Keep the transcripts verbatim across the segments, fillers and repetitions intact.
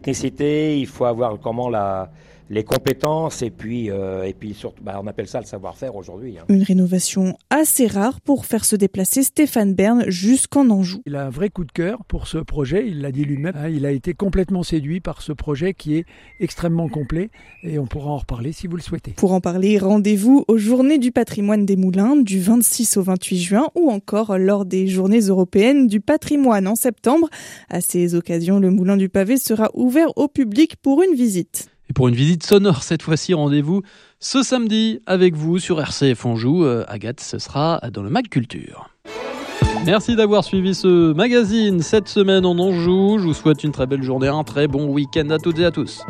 Technicité, il faut avoir comment la, les compétences et puis, euh, et puis surtout, bah, on appelle ça le savoir-faire aujourd'hui. Hein. Une rénovation assez rare pour faire se déplacer Stéphane Bern jusqu'en Anjou. Il a un vrai coup de cœur pour ce projet, il l'a dit lui-même. Il a été complètement séduit par ce projet qui est extrêmement complet et on pourra en reparler si vous le souhaitez. Pour en parler, rendez-vous aux Journées du patrimoine des Moulins du vingt-six au vingt-huit juin ou encore lors des Journées européennes du patrimoine en septembre. À ces occasions, le Moulin du Pavé sera ouvert au public pour une visite. Et pour une visite sonore, cette fois-ci, rendez-vous ce samedi avec vous sur R C F Anjou. Euh, Agathe, ce sera dans le Mag Culture. Merci d'avoir suivi ce magazine cette semaine en Anjou. Je vous souhaite une très belle journée, un très bon week-end à toutes et à tous.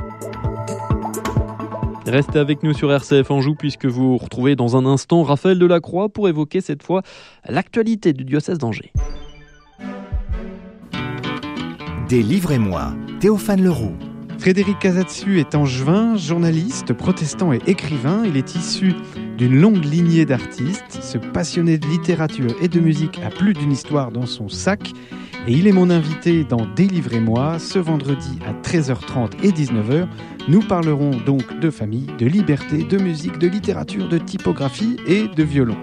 Restez avec nous sur R C F Anjou puisque vous retrouvez dans un instant Raphaël Delacroix pour évoquer cette fois l'actualité du diocèse d'Angers. Délivrez-moi, Théophane Leroux. Frédéric Casatsu est angevin, journaliste, protestant et écrivain. Il est issu d'une longue lignée d'artistes. Ce passionné de littérature et de musique a plus d'une histoire dans son sac. Et il est mon invité dans Délivrez-moi, ce vendredi à treize heures trente et dix-neuf heures. Nous parlerons donc de famille, de liberté, de musique, de littérature, de typographie et de violon.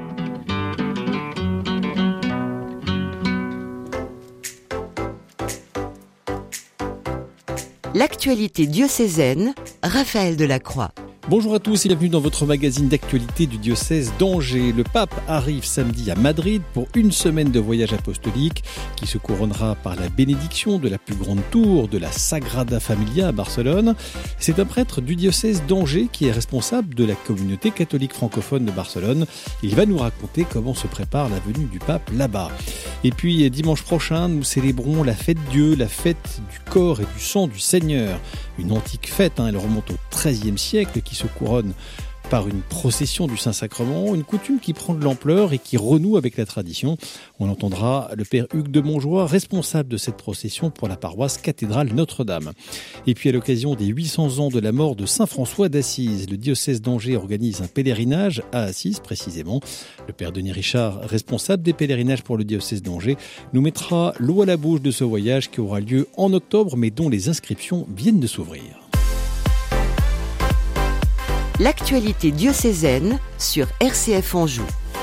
L'actualité diocésaine, Raphaël Delacroix. Bonjour à tous et bienvenue dans votre magazine d'actualité du diocèse d'Angers. Le pape arrive samedi à Madrid pour une semaine de voyage apostolique qui se couronnera par la bénédiction de la plus grande tour de la Sagrada Familia à Barcelone. C'est un prêtre du diocèse d'Angers qui est responsable de la communauté catholique francophone de Barcelone. Il va nous raconter comment se prépare la venue du pape là-bas. Et puis dimanche prochain, nous célébrons la fête Dieu, la fête du corps et du sang du Seigneur. Une antique fête, hein, elle remonte au treizième siècle, qui se couronne par une procession du Saint-Sacrement, une coutume qui prend de l'ampleur et qui renoue avec la tradition. On entendra le père Hugues de Montjoie, responsable de cette procession pour la paroisse cathédrale Notre-Dame. Et puis à l'occasion des huit cents ans de la mort de Saint François d'Assise, le diocèse d'Angers organise un pèlerinage à Assise précisément. Le père Denis Richard, responsable des pèlerinages pour le diocèse d'Angers, nous mettra l'eau à la bouche de ce voyage qui aura lieu en octobre mais dont les inscriptions viennent de s'ouvrir. L'actualité diocésaine sur R C F Anjou.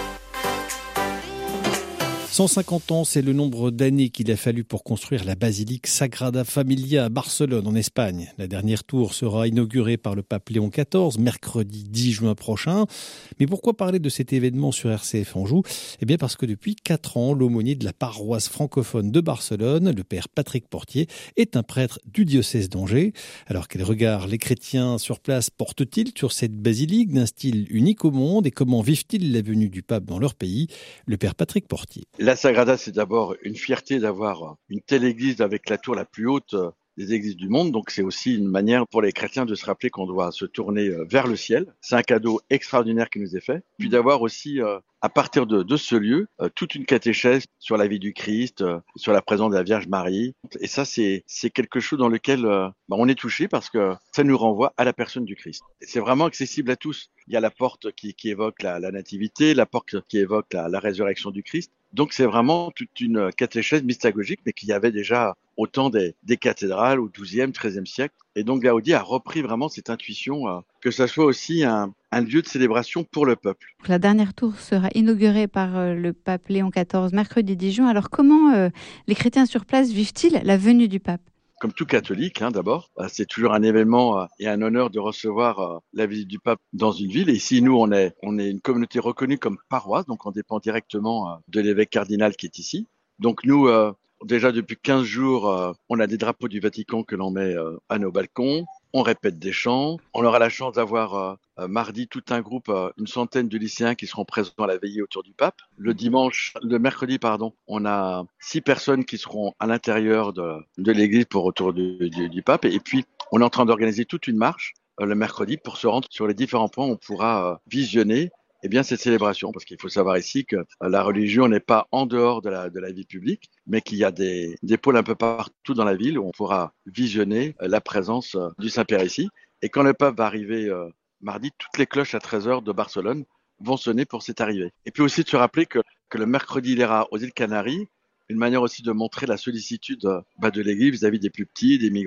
cent cinquante ans, c'est le nombre d'années qu'il a fallu pour construire la basilique Sagrada Familia à Barcelone, en Espagne. La dernière tour sera inaugurée par le pape Léon quatorze, mercredi dix juin prochain. Mais pourquoi parler de cet événement sur R C F Anjou ? Eh bien parce que depuis quatre ans, l'aumônier de la paroisse francophone de Barcelone, le père Patrick Portier, est un prêtre du diocèse d'Angers. Alors quel regard les chrétiens sur place portent-ils sur cette basilique d'un style unique au monde et comment vivent-ils la venue du pape dans leur pays ? Le père Patrick Portier. La Sagrada, c'est d'abord une fierté d'avoir une telle église avec la tour la plus haute des églises du monde. Donc, c'est aussi une manière pour les chrétiens de se rappeler qu'on doit se tourner vers le ciel. C'est un cadeau extraordinaire qui nous est fait. Puis d'avoir aussi, à partir de, de ce lieu, toute une catéchèse sur la vie du Christ, sur la présence de la Vierge Marie. Et ça, c'est, c'est quelque chose dans lequel bah, on est touché parce que ça nous renvoie à la personne du Christ. Et c'est vraiment accessible à tous. Il y a la porte qui, qui évoque la, la nativité, la porte qui évoque la, la résurrection du Christ. Donc c'est vraiment toute une catéchèse mystagogique, mais qu'il y avait déjà au temps des, des cathédrales au douzième, treizième siècle. Et donc Gaudi a repris vraiment cette intuition, euh, que ça soit aussi un, un lieu de célébration pour le peuple. La dernière tour sera inaugurée par euh, le pape Léon quatorze, mercredi dix juin. Alors comment euh, les chrétiens sur place vivent-ils la venue du pape ? Comme tout catholique, hein, d'abord, c'est toujours un événement et un honneur de recevoir la visite du pape dans une ville. Et ici, nous, on est, on est une communauté reconnue comme paroisse, donc on dépend directement de l'évêque cardinal qui est ici. Donc nous, euh, déjà depuis quinze jours, euh, on a des drapeaux du Vatican que l'on met euh, à nos balcons. On répète des chants. On aura la chance d'avoir euh, euh, mardi tout un groupe, euh, une centaine de lycéens qui seront présents à la veillée autour du pape. Le dimanche, le mercredi, pardon, on a six personnes qui seront à l'intérieur de, de l'église pour autour du, du, du pape. Et puis, on est en train d'organiser toute une marche euh, le mercredi pour se rendre sur les différents points où on pourra euh, visionner eh bien, cette célébration, parce qu'il faut savoir ici que la religion n'est pas en dehors de la, de la vie publique, mais qu'il y a des, des pôles un peu partout dans la ville où on pourra visionner la présence du Saint-Père ici. Et quand le pape va arriver euh, mardi, toutes les cloches à treize heures de Barcelone vont sonner pour cette arrivée. Et puis aussi de se rappeler que, que le mercredi, il ira aux îles Canaries, une manière aussi de montrer la sollicitude bah, de l'Église vis-à-vis des plus petits, des migrants.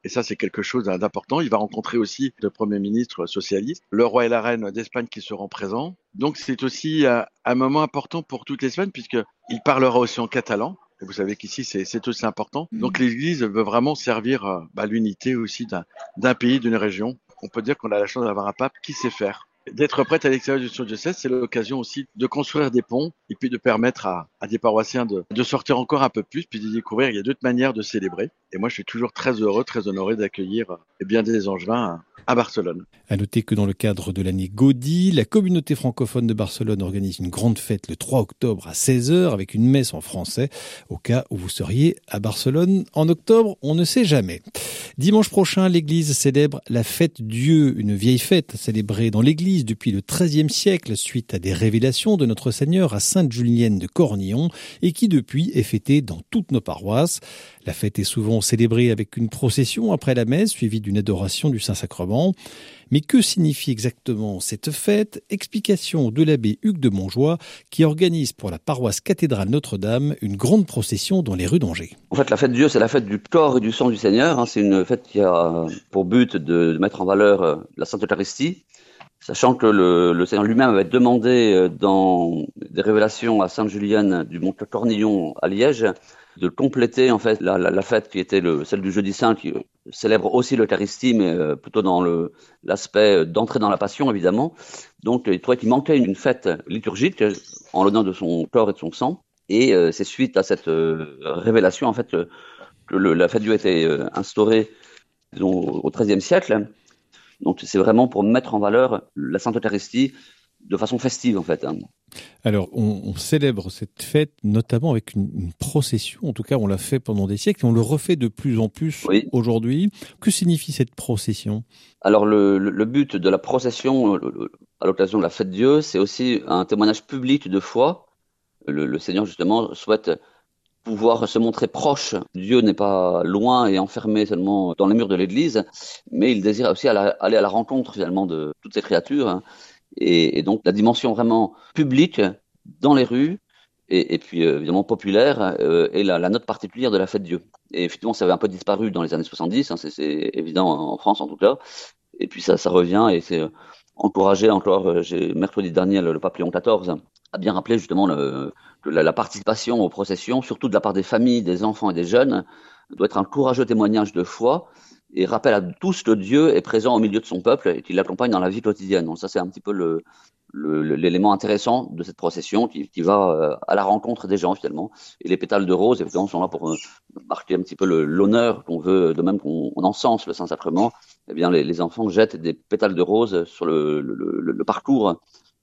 Et ça, c'est quelque chose d'important. Il va rencontrer aussi le Premier ministre socialiste, le roi et la reine d'Espagne qui seront présents. Donc, c'est aussi un, un moment important pour toute l'Espagne puisqu'il parlera aussi en catalan. Et vous savez qu'ici, c'est, c'est aussi important. Donc, l'Église veut vraiment servir euh, bah, l'unité aussi d'un, d'un pays, d'une région. On peut dire qu'on a la chance d'avoir un pape qui sait faire. D'être prête à l'extérieur du diocèse, c'est l'occasion aussi de construire des ponts et puis de permettre à, à des paroissiens de, de sortir encore un peu plus, puis de découvrir il y a d'autres manières de célébrer. Et moi, je suis toujours très heureux, très honoré d'accueillir eh bien des Angevins à Barcelone. À noter que dans le cadre de l'année Gaudi, la communauté francophone de Barcelone organise une grande fête le trois octobre à seize heures avec une messe en français. Au cas où vous seriez à Barcelone en octobre, on ne sait jamais. Dimanche prochain, l'église célèbre la fête Dieu, une vieille fête célébrée dans l'église depuis le treizième siècle suite à des révélations de notre Seigneur à Sainte-Julienne de Cornillon et qui depuis est fêtée dans toutes nos paroisses. La fête est souvent célébrée avec une procession après la messe suivie d'une adoration du Saint-Sacrement. Mais que signifie exactement cette fête ? Explication de l'abbé Hugues de Montjoie qui organise pour la paroisse cathédrale Notre-Dame une grande procession dans les rues d'Angers. En fait, la fête de Dieu, c'est la fête du corps et du sang du Seigneur. C'est une fête qui a pour but de mettre en valeur la Sainte Eucharistie, sachant que le, le Seigneur lui-même avait demandé dans des révélations à Sainte-Julienne du Mont Cornillon à Liège de compléter en fait la, la, la fête qui était le, celle du Jeudi Saint, qui célèbre aussi l'Eucharistie, mais euh, plutôt dans le, l'aspect d'entrer dans la Passion, évidemment. Donc, il trouvait qu'il manquait une fête liturgique en l'honneur de son corps et de son sang. Et euh, c'est suite à cette euh, révélation, en fait, que le, la fête Dieu a été euh, instaurée disons, au treizième siècle. Donc, c'est vraiment pour mettre en valeur la Sainte Eucharistie de façon festive, en fait. Alors, on, on célèbre cette fête notamment avec une, une procession. En tout cas, on l'a fait pendant des siècles et on le refait de plus en plus oui. aujourd'hui. Que signifie cette procession ? Alors, le, le, le but de la procession le, à l'occasion de la fête Dieu, c'est aussi un témoignage public de foi. Le, le Seigneur, justement, souhaite pouvoir se montrer proche. Dieu n'est pas loin et enfermé seulement dans les murs de l'Église, mais il désire aussi aller à la rencontre, finalement, de toutes ces créatures. Et, et donc la dimension vraiment publique dans les rues et, et puis euh, évidemment populaire euh, est la, la note particulière de la fête Dieu. Et effectivement ça avait un peu disparu dans les années soixante-dix, hein, c'est, c'est évident en France en tout cas. Et puis ça, ça revient et c'est encouragé encore. Euh, j'ai, mercredi dernier le, le pape Léon quatorze a bien rappelé justement le, que la, la participation aux processions, surtout de la part des familles, des enfants et des jeunes, doit être un courageux témoignage de foi. Et rappelle à tous que Dieu est présent au milieu de son peuple et qu'il l'accompagne dans la vie quotidienne. Donc ça, c'est un petit peu le, le, l'élément intéressant de cette procession qui, qui va à la rencontre des gens, finalement. Et les pétales de rose, évidemment, sont là pour marquer un petit peu le, l'honneur qu'on veut, de même qu'on on encense le Saint-Sacrement. Eh bien, les, les enfants jettent des pétales de rose sur le, le, le, le parcours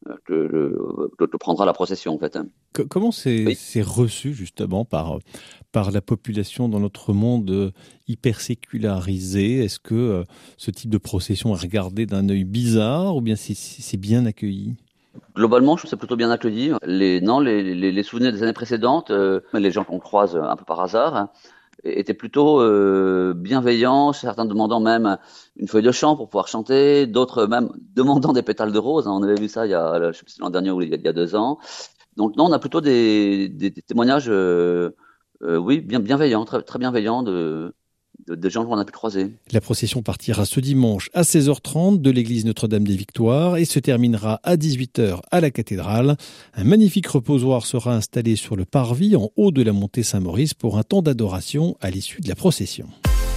que, que, que prendra la procession, en fait. Comment c'est, oui. c'est reçu, justement, par, par la population dans notre monde hyper sécularisé ? Est-ce que euh, ce type de procession est regardé d'un œil bizarre ou bien c'est, c'est bien accueilli ? Globalement, je trouve que c'est plutôt bien accueilli. Les, non, les, les, les souvenirs des années précédentes, euh, les gens qu'on croise un peu par hasard, hein, étaient plutôt euh, bienveillants, certains demandant même une feuille de chant pour pouvoir chanter, d'autres même demandant des pétales de rose. Hein, on avait vu ça il y a, je sais pas si l'an dernier ou il y a, il y a deux ans. Donc non, on a plutôt des, des, des témoignages, euh, euh, oui, bien bienveillants, très, très bienveillants de, de, de gens qu'on a pu croiser. La procession partira ce dimanche à seize heures trente de l'église Notre-Dame des Victoires et se terminera à dix-huit heures à la cathédrale. Un magnifique reposoir sera installé sur le parvis en haut de la montée Saint-Maurice pour un temps d'adoration à l'issue de la procession.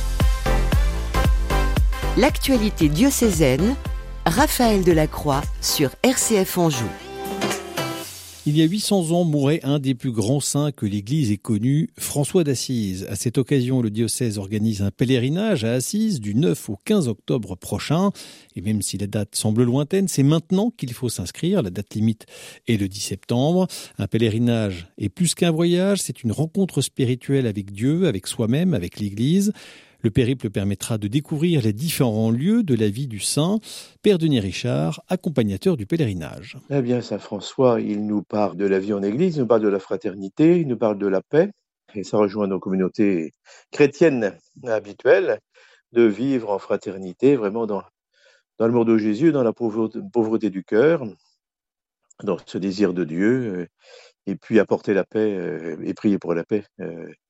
L'actualité diocésaine, Raphaël Delacroix sur R C F Anjou. Il y a huit cents ans mourait un des plus grands saints que l'Église ait connu, François d'Assise. À cette occasion, le diocèse organise un pèlerinage à Assise du neuf au quinze octobre prochain. Et même si la date semble lointaine, c'est maintenant qu'il faut s'inscrire. La date limite est le dix septembre. Un pèlerinage est plus qu'un voyage, c'est une rencontre spirituelle avec Dieu, avec soi-même, avec l'Église. Le périple permettra de découvrir les différents lieux de la vie du saint. Père Denis Richard, accompagnateur du pèlerinage. Eh bien, Saint François, il nous parle de la vie en Église, il nous parle de la fraternité, il nous parle de la paix. Et ça rejoint nos communautés chrétiennes habituelles, de vivre en fraternité, vraiment dans, dans l'amour de Jésus, dans la pauvreté, pauvreté du cœur, dans ce désir de Dieu, et puis apporter la paix et prier pour la paix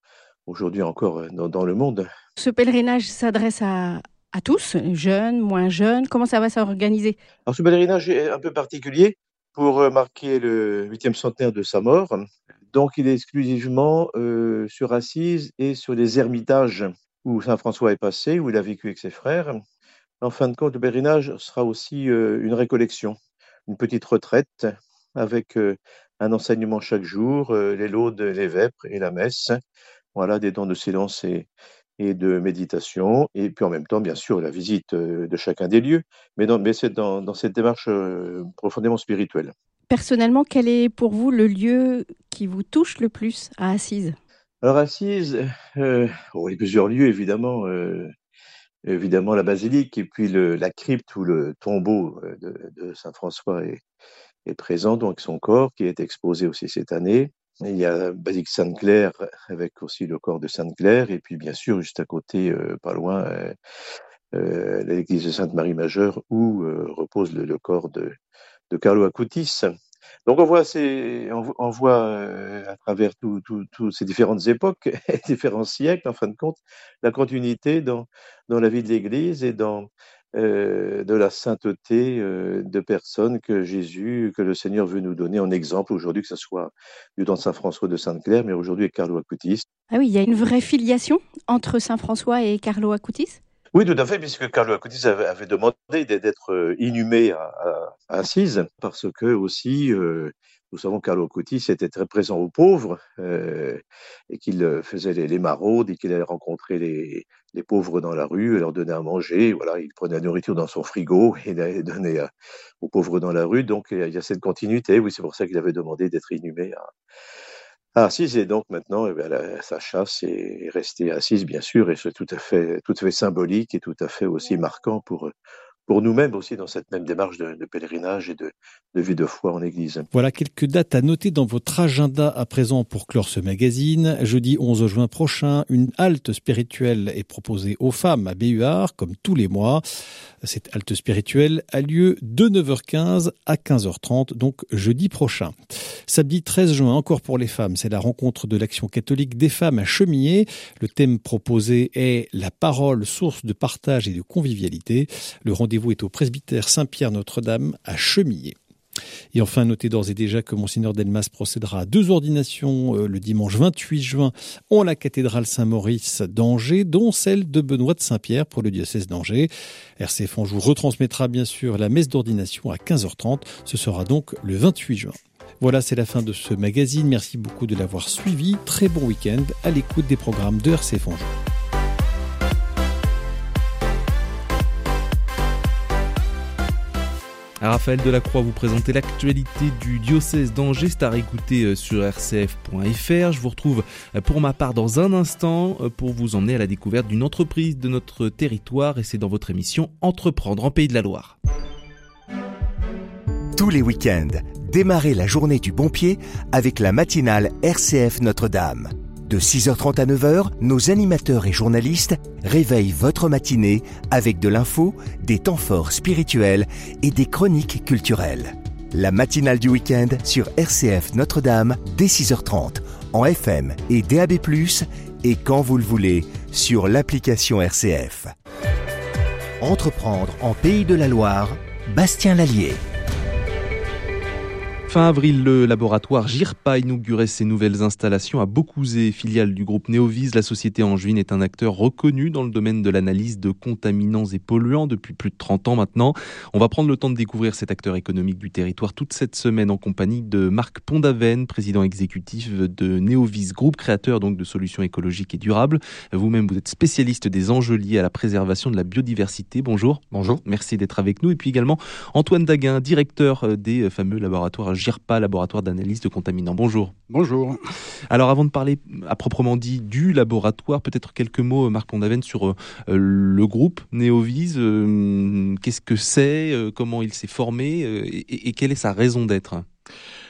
aujourd'hui encore dans, dans le monde. Ce pèlerinage s'adresse à, à tous, jeunes, moins jeunes. Comment ça va s'organiser? Alors ce pèlerinage est un peu particulier pour marquer le huitième centenaire de sa mort. Donc il est exclusivement euh, sur Assise et sur les ermitages où Saint François est passé, où il a vécu avec ses frères. En fin de compte, le pèlerinage sera aussi euh, une récollection, une petite retraite avec euh, un enseignement chaque jour, euh, les laudes, les vêpres et la messe. Voilà, des temps de silence et, et de méditation. Et puis en même temps, bien sûr, la visite euh, de chacun des lieux. Mais, dans, mais c'est dans, dans cette démarche euh, profondément spirituelle. Personnellement, quel est pour vous le lieu qui vous touche le plus à Assise? Alors Assise, euh, oh, il y a plusieurs lieux évidemment. Euh, Évidemment, la basilique et puis le, la crypte où le tombeau de, de Saint François est, est présent, donc son corps qui est exposé aussi cette année. Et il y a la basilique Sainte-Claire avec aussi le corps de Sainte-Claire et puis bien sûr juste à côté, euh, pas loin, euh, euh, l'église de Sainte-Marie-Majeure où euh, repose le, le corps de, de Carlo Acutis. Donc on voit, ces, on, on voit euh, à travers toutes tout, tout ces différentes époques, différents siècles, en fin de compte, la continuité dans, dans la vie de l'Église et dans euh, de la sainteté euh, de personnes que Jésus, que le Seigneur veut nous donner en exemple aujourd'hui, que ce soit du temps de Saint François de Sainte-Claire, mais aujourd'hui avec Carlo Acutis. Ah oui, il y a une vraie filiation entre Saint François et Carlo Acutis? Oui, tout à fait, puisque Carlo Acutis avait, avait demandé d'être inhumé à, à, à Assise, parce que aussi, euh, nous savons que Carlo Acutis était très présent aux pauvres, euh, et qu'il faisait les, les maraudes, et qu'il allait rencontrer les, les pauvres dans la rue, et leur donnait à manger. Voilà, il prenait la nourriture dans son frigo, et il allait donner à, aux pauvres dans la rue. Donc, il y a cette continuité. Oui, c'est pour ça qu'il avait demandé d'être inhumé à à Assise, et donc maintenant, eh bien, la, sa chasse est restée assise, bien sûr, et c'est tout à fait, tout à fait symbolique et tout à fait aussi marquant pour, pour nous-mêmes aussi dans cette même démarche de, de pèlerinage et de, de vie de foi en Église. Voilà quelques dates à noter dans votre agenda à présent pour clore ce magazine. Jeudi onze juin prochain, une halte spirituelle est proposée aux femmes à Béhuard, comme tous les mois. Cette halte spirituelle a lieu de neuf heures quinze à quinze heures trente, donc jeudi prochain. Samedi treize juin, encore pour les femmes, c'est la rencontre de l'Action catholique des femmes à Chemillé. Le thème proposé est la parole, source de partage et de convivialité. Le rendez-vous est au presbytère Saint-Pierre-Notre-Dame à Chemillé. Et enfin, notez d'ores et déjà que Monseigneur Delmas procédera à deux ordinations euh, le dimanche vingt-huit juin en la cathédrale Saint-Maurice d'Angers, dont celle de Benoît de Saint-Pierre pour le diocèse d'Angers. R C F Anjou retransmettra bien sûr la messe d'ordination à quinze heures trente. Ce sera donc le vingt-huit juin. Voilà, c'est la fin de ce magazine. Merci beaucoup de l'avoir suivi. Très bon week-end à l'écoute des programmes de R C F Anjou. Raphaël Delacroix vous présentez l'actualité du diocèse d'Angers, c'est à réécouter sur r c f point f r. Je vous retrouve pour ma part dans un instant pour vous emmener à la découverte d'une entreprise de notre territoire, et c'est dans votre émission Entreprendre en Pays de la Loire. Tous les week-ends, démarrez la journée du bon pied avec la matinale R C F Notre-Dame. De six heures trente à neuf heures, nos animateurs et journalistes réveillent votre matinée avec de l'info, des temps forts spirituels et des chroniques culturelles. La matinale du week-end sur R C F Notre-Dame dès six heures trente en F M et D A B plus, et quand vous le voulez sur l'application R C F. Entreprendre en Pays de la Loire, Bastien Lallier. Fin avril, le laboratoire GIRPA inaugurait ses nouvelles installations à Beaucouzé, filiale du groupe Néovise. La société angevine est un acteur reconnu dans le domaine de l'analyse de contaminants et polluants depuis plus de trente ans maintenant. On va prendre le temps de découvrir cet acteur économique du territoire toute cette semaine en compagnie de Marc Pondavenne, président exécutif de Néovise Group, créateur donc de solutions écologiques et durables. Vous-même, vous êtes spécialiste des enjeux liés à la préservation de la biodiversité. Bonjour. Bonjour. Merci d'être avec nous. Et puis également Antoine Daguin, directeur des fameux laboratoires GIRPA, laboratoire d'analyse de contaminants. Bonjour. Bonjour. Alors avant de parler à proprement dit du laboratoire, peut-être quelques mots, Marc Pondavenne, sur euh, le groupe Néovise. Euh, qu'est-ce que c'est, euh, comment il s'est formé euh, et, et quelle est sa raison d'être ?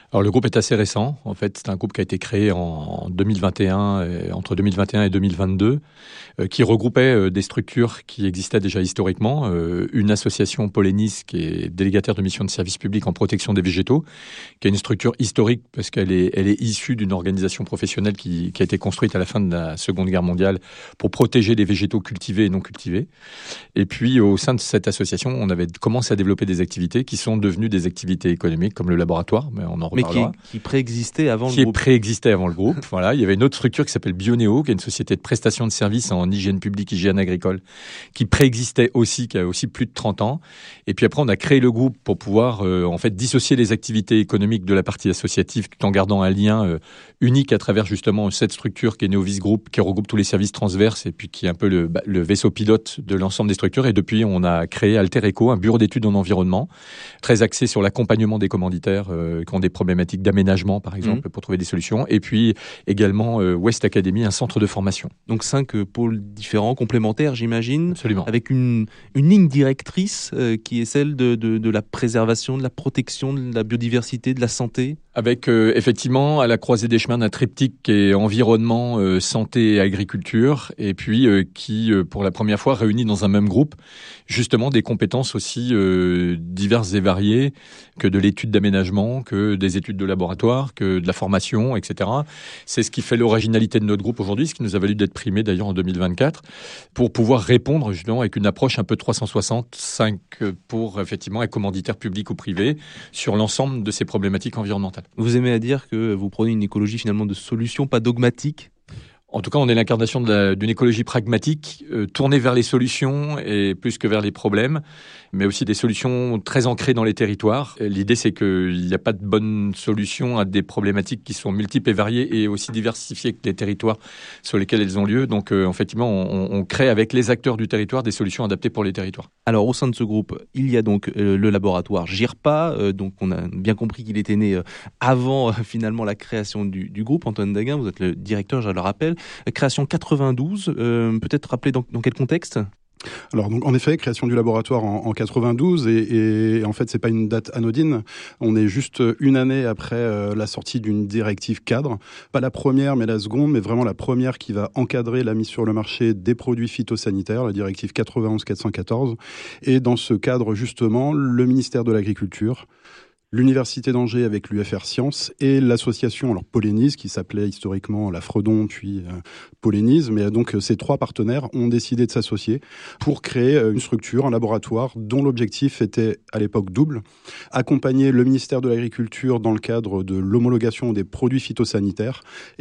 Alors le groupe est assez récent. En fait, c'est un groupe qui a été créé en deux mille vingt et un, et, entre deux mille vingt et un et deux mille vingt-deux, euh, qui regroupait euh, des structures qui existaient déjà historiquement. Euh, une association Polénis, qui est délégataire de mission de service public en protection des végétaux, qui est une structure historique parce qu'elle est, elle est issue d'une organisation professionnelle qui, qui a été construite à la fin de la Seconde Guerre mondiale pour protéger les végétaux cultivés et non cultivés. Et puis, au sein de cette association, on avait commencé à développer des activités qui sont devenues des activités économiques, comme le laboratoire, mais on en Mais qui, qui préexistait avant qui le groupe. Qui préexistait avant le groupe. Voilà, il y avait une autre structure qui s'appelle Bionéo, qui est une société de prestation de services en hygiène publique, hygiène agricole, qui préexistait aussi, qui a aussi plus de trente ans. Et puis après, on a créé le groupe pour pouvoir euh, en fait dissocier les activités économiques de la partie associative, tout en gardant un lien euh, unique à travers justement cette structure qui est Neovis Group, qui regroupe tous les services transverses et puis qui est un peu le, bah, le vaisseau pilote de l'ensemble des structures. Et depuis, on a créé Alter Eco, un bureau d'études en environnement, très axé sur l'accompagnement des commanditaires euh, qui ont des problématiques d'aménagement, par exemple, mmh. pour trouver des solutions. Et puis également euh, West Academy, un centre de formation. Donc cinq euh, pôles différents, complémentaires, j'imagine. Absolument. Avec une, une ligne directrice euh, qui est celle de, de, de la préservation, de la protection, de la biodiversité, de la santé. Avec euh, effectivement à la croisée des chemins d'un triptyque qui est environnement, euh, santé et agriculture, et puis euh, qui, euh, pour la première fois, réunit dans un même groupe justement des compétences aussi euh, diverses et variées, que de l'étude d'aménagement, que des études de laboratoire, que de la formation, et cetera. C'est ce qui fait l'originalité de notre groupe aujourd'hui, ce qui nous a valu d'être primé d'ailleurs en deux mille vingt-quatre, pour pouvoir répondre justement avec une approche un peu trois cent soixante-cinq pour effectivement être commanditaire public ou privé sur l'ensemble de ces problématiques environnementales. Vous aimez à dire que vous prenez une écologie finalement de solutions, pas dogmatique ? En tout cas, on est l'incarnation de la, d'une écologie pragmatique, euh, tournée vers les solutions et plus que vers les problèmes, mais aussi des solutions très ancrées dans les territoires. Et l'idée, c'est qu'il n'y a pas de bonne solution à des problématiques qui sont multiples et variées et aussi diversifiées que les territoires sur lesquels elles ont lieu. Donc, euh, effectivement, on, on crée avec les acteurs du territoire des solutions adaptées pour les territoires. Alors, au sein de ce groupe, il y a donc euh, le laboratoire GIRPA. Euh, donc, on a bien compris qu'il était né euh, avant euh, finalement la création du, du groupe. Antoine Daguin, vous êtes le directeur, je le rappelle. Création quatre-vingt-douze, euh, peut-être rappeler dans, dans quel contexte ? Alors, donc, en effet, création du laboratoire en, en quatre-vingt-douze, et, et en fait, c'est pas une date anodine. On est juste une année après euh, la sortie d'une directive cadre. Pas la première, mais la seconde, mais vraiment la première qui va encadrer la mise sur le marché des produits phytosanitaires, la directive quatre-vingt-onze quatre cent quatorze. Et dans ce cadre, justement, le ministère de l'Agriculture, l'Université d'Angers avec l'U F R Sciences et l'association alors Polénis, qui s'appelait historiquement la Fredon, puis euh, Polénis. Mais donc ces trois partenaires ont décidé de s'associer pour créer une structure, un laboratoire dont l'objectif était à l'époque double. Accompagner le ministère de l'Agriculture dans le cadre de l'homologation des produits phytosanitaires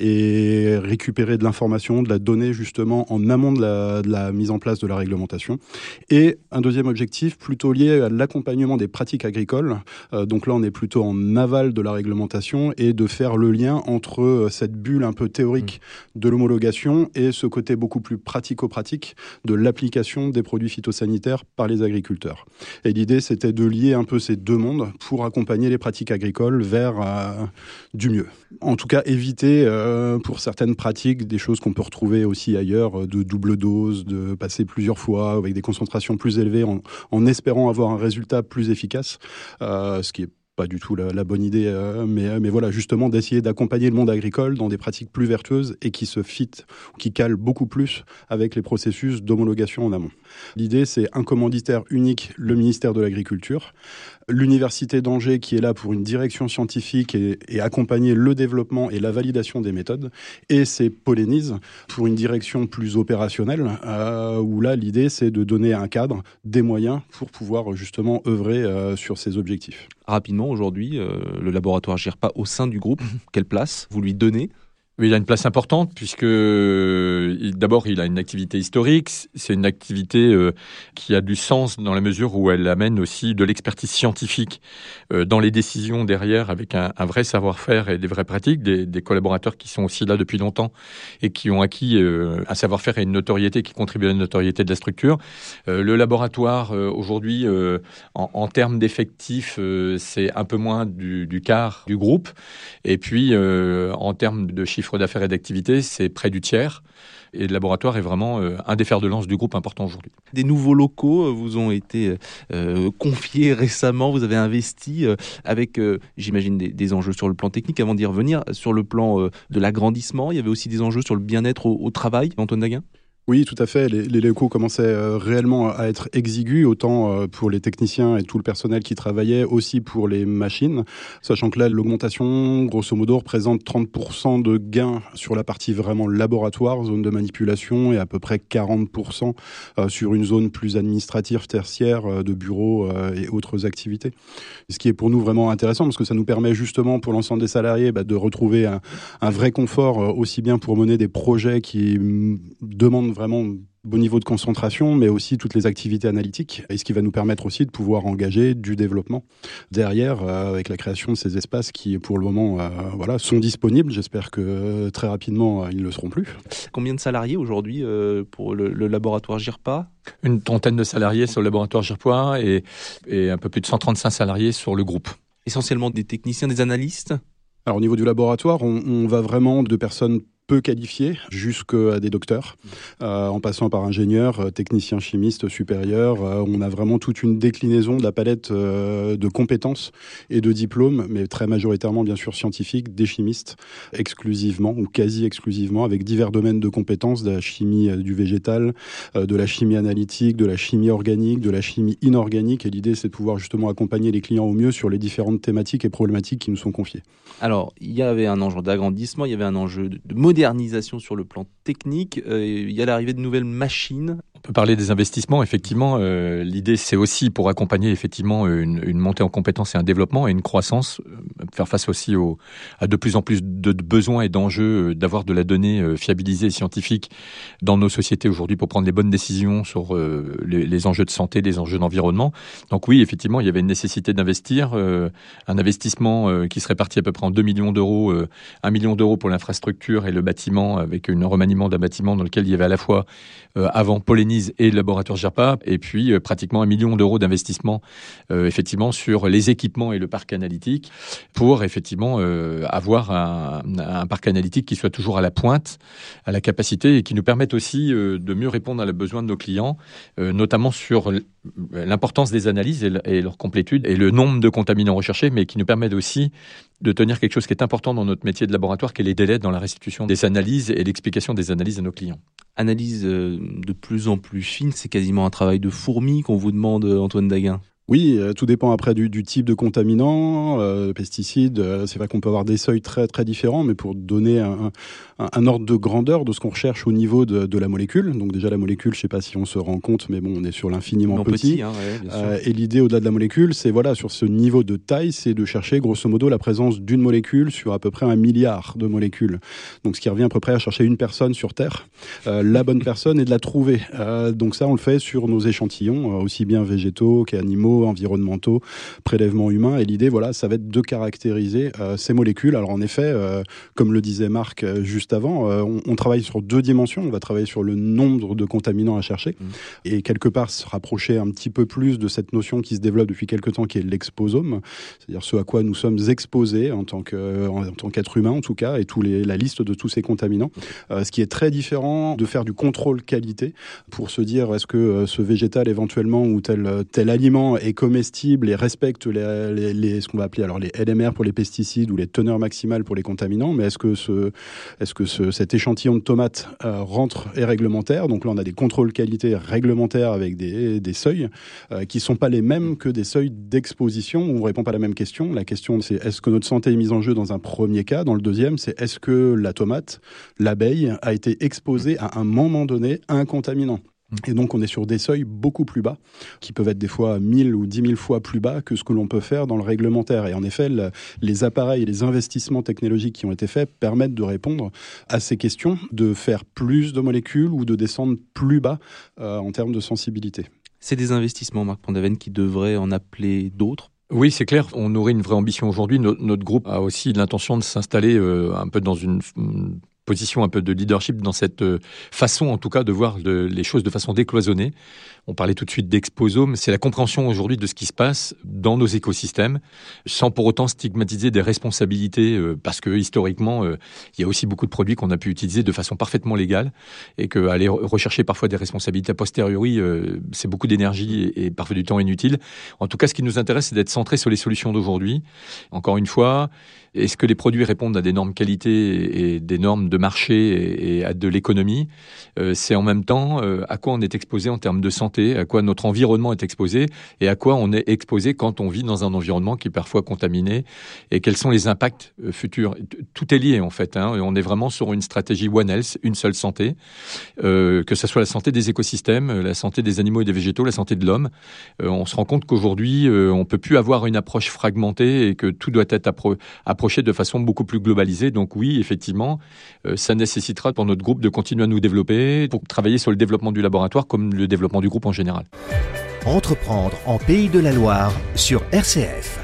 et récupérer de l'information, de la donnée justement en amont de la, de la mise en place de la réglementation. Et un deuxième objectif plutôt lié à l'accompagnement des pratiques agricoles. Euh, donc là, on est plutôt en aval de la réglementation et de faire le lien entre cette bulle un peu théorique mmh. de l'homologation et ce côté beaucoup plus pratico-pratique de l'application des produits phytosanitaires par les agriculteurs. Et l'idée, c'était de lier un peu ces deux mondes pour accompagner les pratiques agricoles vers euh, du mieux. En tout cas, éviter euh, pour certaines pratiques des choses qu'on peut retrouver aussi ailleurs, de double dose, de passer plusieurs fois avec des concentrations plus élevées en, en espérant avoir un résultat plus efficace, euh, ce qui est pas du tout la, la bonne idée, euh, mais, mais voilà, justement d'essayer d'accompagner le monde agricole dans des pratiques plus vertueuses et qui se fit, qui calent beaucoup plus avec les processus d'homologation en amont. L'idée, c'est un commanditaire unique, le ministère de l'Agriculture, l'Université d'Angers qui est là pour une direction scientifique et, et accompagner le développement et la validation des méthodes, et c'est Polénis pour une direction plus opérationnelle, euh, où là, l'idée, c'est de donner un cadre, des moyens pour pouvoir justement œuvrer euh, sur ces objectifs. Rapidement, aujourd'hui, euh, le laboratoire GIRPA au sein du groupe, quelle place vous lui donnez ? Oui, il a une place importante puisque il, d'abord il a une activité historique, c'est une activité euh, qui a du sens dans la mesure où elle amène aussi de l'expertise scientifique euh, dans les décisions derrière avec un, un vrai savoir-faire et des vraies pratiques, des, des collaborateurs qui sont aussi là depuis longtemps et qui ont acquis euh, un savoir-faire et une notoriété qui contribuent à la notoriété de la structure. Euh, le laboratoire euh, aujourd'hui, euh, en, en termes d'effectifs, euh, c'est un peu moins du, du quart du groupe, et puis euh, en termes de chiffre chiffre d'affaires et d'activité, c'est près du tiers. Et le laboratoire est vraiment euh, un des fers de lance du groupe important aujourd'hui. Des nouveaux locaux vous ont été euh, confiés récemment, vous avez investi euh, avec, euh, j'imagine, des, des enjeux sur le plan technique. Avant d'y revenir, sur le plan euh, de l'agrandissement, il y avait aussi des enjeux sur le bien-être au, au travail. Antoine Daguin ? Oui, tout à fait. Les, les locaux commençaient euh, réellement à être exigus, autant euh, pour les techniciens et tout le personnel qui travaillait, aussi pour les machines, sachant que là, l'augmentation, grosso modo, représente trente pour cent de gains sur la partie vraiment laboratoire, zone de manipulation, et à peu près quarante pour cent euh, sur une zone plus administrative, tertiaire, euh, de bureaux euh, et autres activités. Ce qui est pour nous vraiment intéressant, parce que ça nous permet justement, pour l'ensemble des salariés, bah, de retrouver un, un vrai confort, euh, aussi bien pour mener des projets qui mm, demandent vraiment bon niveau de concentration, mais aussi toutes les activités analytiques, et ce qui va nous permettre aussi de pouvoir engager du développement derrière, euh, avec la création de ces espaces qui, pour le moment, euh, voilà, sont disponibles. J'espère que euh, très rapidement, euh, ils ne le seront plus. Combien de salariés aujourd'hui euh, pour le, le laboratoire GIRPA ? Une trentaine de salariés sur le laboratoire GIRPA et, et un peu plus de cent trente-cinq salariés sur le groupe. Essentiellement des techniciens, des analystes ? Alors au niveau du laboratoire, on, on va vraiment de personnes peu qualifiés jusqu'à des docteurs, euh, en passant par ingénieurs, euh, techniciens chimistes supérieurs. Euh, on a vraiment toute une déclinaison de la palette euh, de compétences et de diplômes, mais très majoritairement bien sûr scientifiques, des chimistes exclusivement ou quasi exclusivement, avec divers domaines de compétences, de la chimie euh, du végétal, euh, de la chimie analytique, de la chimie organique, de la chimie inorganique. Et l'idée, c'est de pouvoir justement accompagner les clients au mieux sur les différentes thématiques et problématiques qui nous sont confiées. Alors, il y avait un enjeu d'agrandissement, il y avait un enjeu de modernisation sur le plan technique, euh, il y a l'arrivée de nouvelles machines. On peut parler des investissements, effectivement. Euh, l'idée, c'est aussi pour accompagner effectivement une, une montée en compétences et un développement et une croissance, euh, faire face aussi au, à de plus en plus de, de besoins et d'enjeux, euh, d'avoir de la donnée euh, fiabilisée et scientifique dans nos sociétés aujourd'hui pour prendre les bonnes décisions sur euh, les, les enjeux de santé, les enjeux d'environnement. Donc oui, effectivement, il y avait une nécessité d'investir, euh, un investissement euh, qui se répartit à peu près en deux millions d'euros, euh, un million d'euros pour l'infrastructure et le bâtiment, avec un remaniement d'un bâtiment dans lequel il y avait à la fois euh, avant Polénise et le laboratoire GIRPA, et puis euh, pratiquement un million d'euros d'investissement euh, effectivement sur les équipements et le parc analytique pour effectivement euh, avoir un, un parc analytique qui soit toujours à la pointe, à la capacité et qui nous permette aussi euh, de mieux répondre à les besoins de nos clients, euh, notamment sur l'importance des analyses et, et leur complétude et le nombre de contaminants recherchés, mais qui nous permettent aussi de tenir quelque chose qui est important dans notre métier de laboratoire, qui est les délais dans la restitution des analyses et l'explication des analyses à nos clients. Analyse de plus en plus fine, c'est quasiment un travail de fourmi qu'on vous demande, Antoine Daguin. Oui, euh, tout dépend après du, du type de contaminant, euh, pesticides. Euh, c'est vrai qu'on peut avoir des seuils très très différents, mais pour donner un, un, un ordre de grandeur de ce qu'on recherche au niveau de, de la molécule. Donc déjà la molécule, je sais pas si on se rend compte, mais bon, on est sur l'infiniment petit. petit hein, ouais, bien sûr. Euh, et l'idée au-delà de la molécule, c'est voilà sur ce niveau de taille, c'est de chercher grosso modo la présence d'une molécule sur à peu près un milliard de molécules. Donc ce qui revient à peu près à chercher une personne sur Terre, euh, la bonne personne et de la trouver. Euh, donc ça, on le fait sur nos échantillons, euh, aussi bien végétaux qu'animaux, environnementaux, prélèvements humains. Et l'idée, voilà, ça va être de caractériser euh, ces molécules. Alors en effet, euh, comme le disait Marc euh, juste avant, euh, on, on travaille sur deux dimensions. On va travailler sur le nombre de contaminants à chercher mmh. et quelque part se rapprocher un petit peu plus de cette notion qui se développe depuis quelque temps, qui est l'exposome, c'est-à-dire ce à quoi nous sommes exposés en tant que, en, en tant qu'être humain en tout cas, et tous les, la liste de tous ces contaminants. Euh, ce qui est très différent de faire du contrôle qualité pour se dire est-ce que euh, ce végétal éventuellement ou tel tel aliment est comestible et respecte les, les, les, ce qu'on va appeler alors les L M R pour les pesticides ou les teneurs maximales pour les contaminants, mais est-ce que, ce, est-ce que ce, cet échantillon de tomates euh, rentre et réglementaire? Donc là, on a des contrôles qualité réglementaires avec des, des seuils euh, qui ne sont pas les mêmes que des seuils d'exposition où on ne répond pas à la même question. La question, c'est est-ce que notre santé est mise en jeu dans un premier cas? Dans le deuxième, c'est est-ce que la tomate, l'abeille, a été exposée à un moment donné à un contaminant? Et donc, on est sur des seuils beaucoup plus bas, qui peuvent être des fois mille ou dix mille fois plus bas que ce que l'on peut faire dans le réglementaire. Et en effet, le, les appareils et les investissements technologiques qui ont été faits permettent de répondre à ces questions, de faire plus de molécules ou de descendre plus bas euh, en termes de sensibilité. C'est des investissements, Marc Pendaven, qui devraient en appeler d'autres? Oui, c'est clair. On nourrit une vraie ambition aujourd'hui. Notre, notre groupe a aussi l'intention de s'installer euh, un peu dans une... position un peu de leadership dans cette façon, en tout cas, de voir de, les choses de façon décloisonnée. On parlait tout de suite d'Exposome, c'est la compréhension aujourd'hui de ce qui se passe dans nos écosystèmes, sans pour autant stigmatiser des responsabilités, euh, parce que historiquement, euh, il y a aussi beaucoup de produits qu'on a pu utiliser de façon parfaitement légale, et qu'aller rechercher parfois des responsabilités a posteriori, euh, c'est beaucoup d'énergie et, et parfois du temps inutile. En tout cas, ce qui nous intéresse, c'est d'être centré sur les solutions d'aujourd'hui. Encore une fois, est-ce que les produits répondent à des normes qualité et des normes de marché et à de l'économie ? euh, C'est en même temps euh, à quoi on est exposé en termes de santé, à quoi notre environnement est exposé et à quoi on est exposé quand on vit dans un environnement qui est parfois contaminé et quels sont les impacts euh, futurs. Tout est lié en fait. Hein, on est vraiment sur une stratégie One Health, une seule santé, euh, que ce soit la santé des écosystèmes, la santé des animaux et des végétaux, la santé de l'homme. Euh, on se rend compte qu'aujourd'hui, euh, on peut plus avoir une approche fragmentée et que tout doit être appro- approché de façon beaucoup plus globalisée. Donc oui, effectivement, euh, ça nécessitera pour notre groupe de continuer à nous développer, pour travailler sur le développement du laboratoire comme le développement du groupe en général. Entreprendre en Pays de la Loire sur R C F.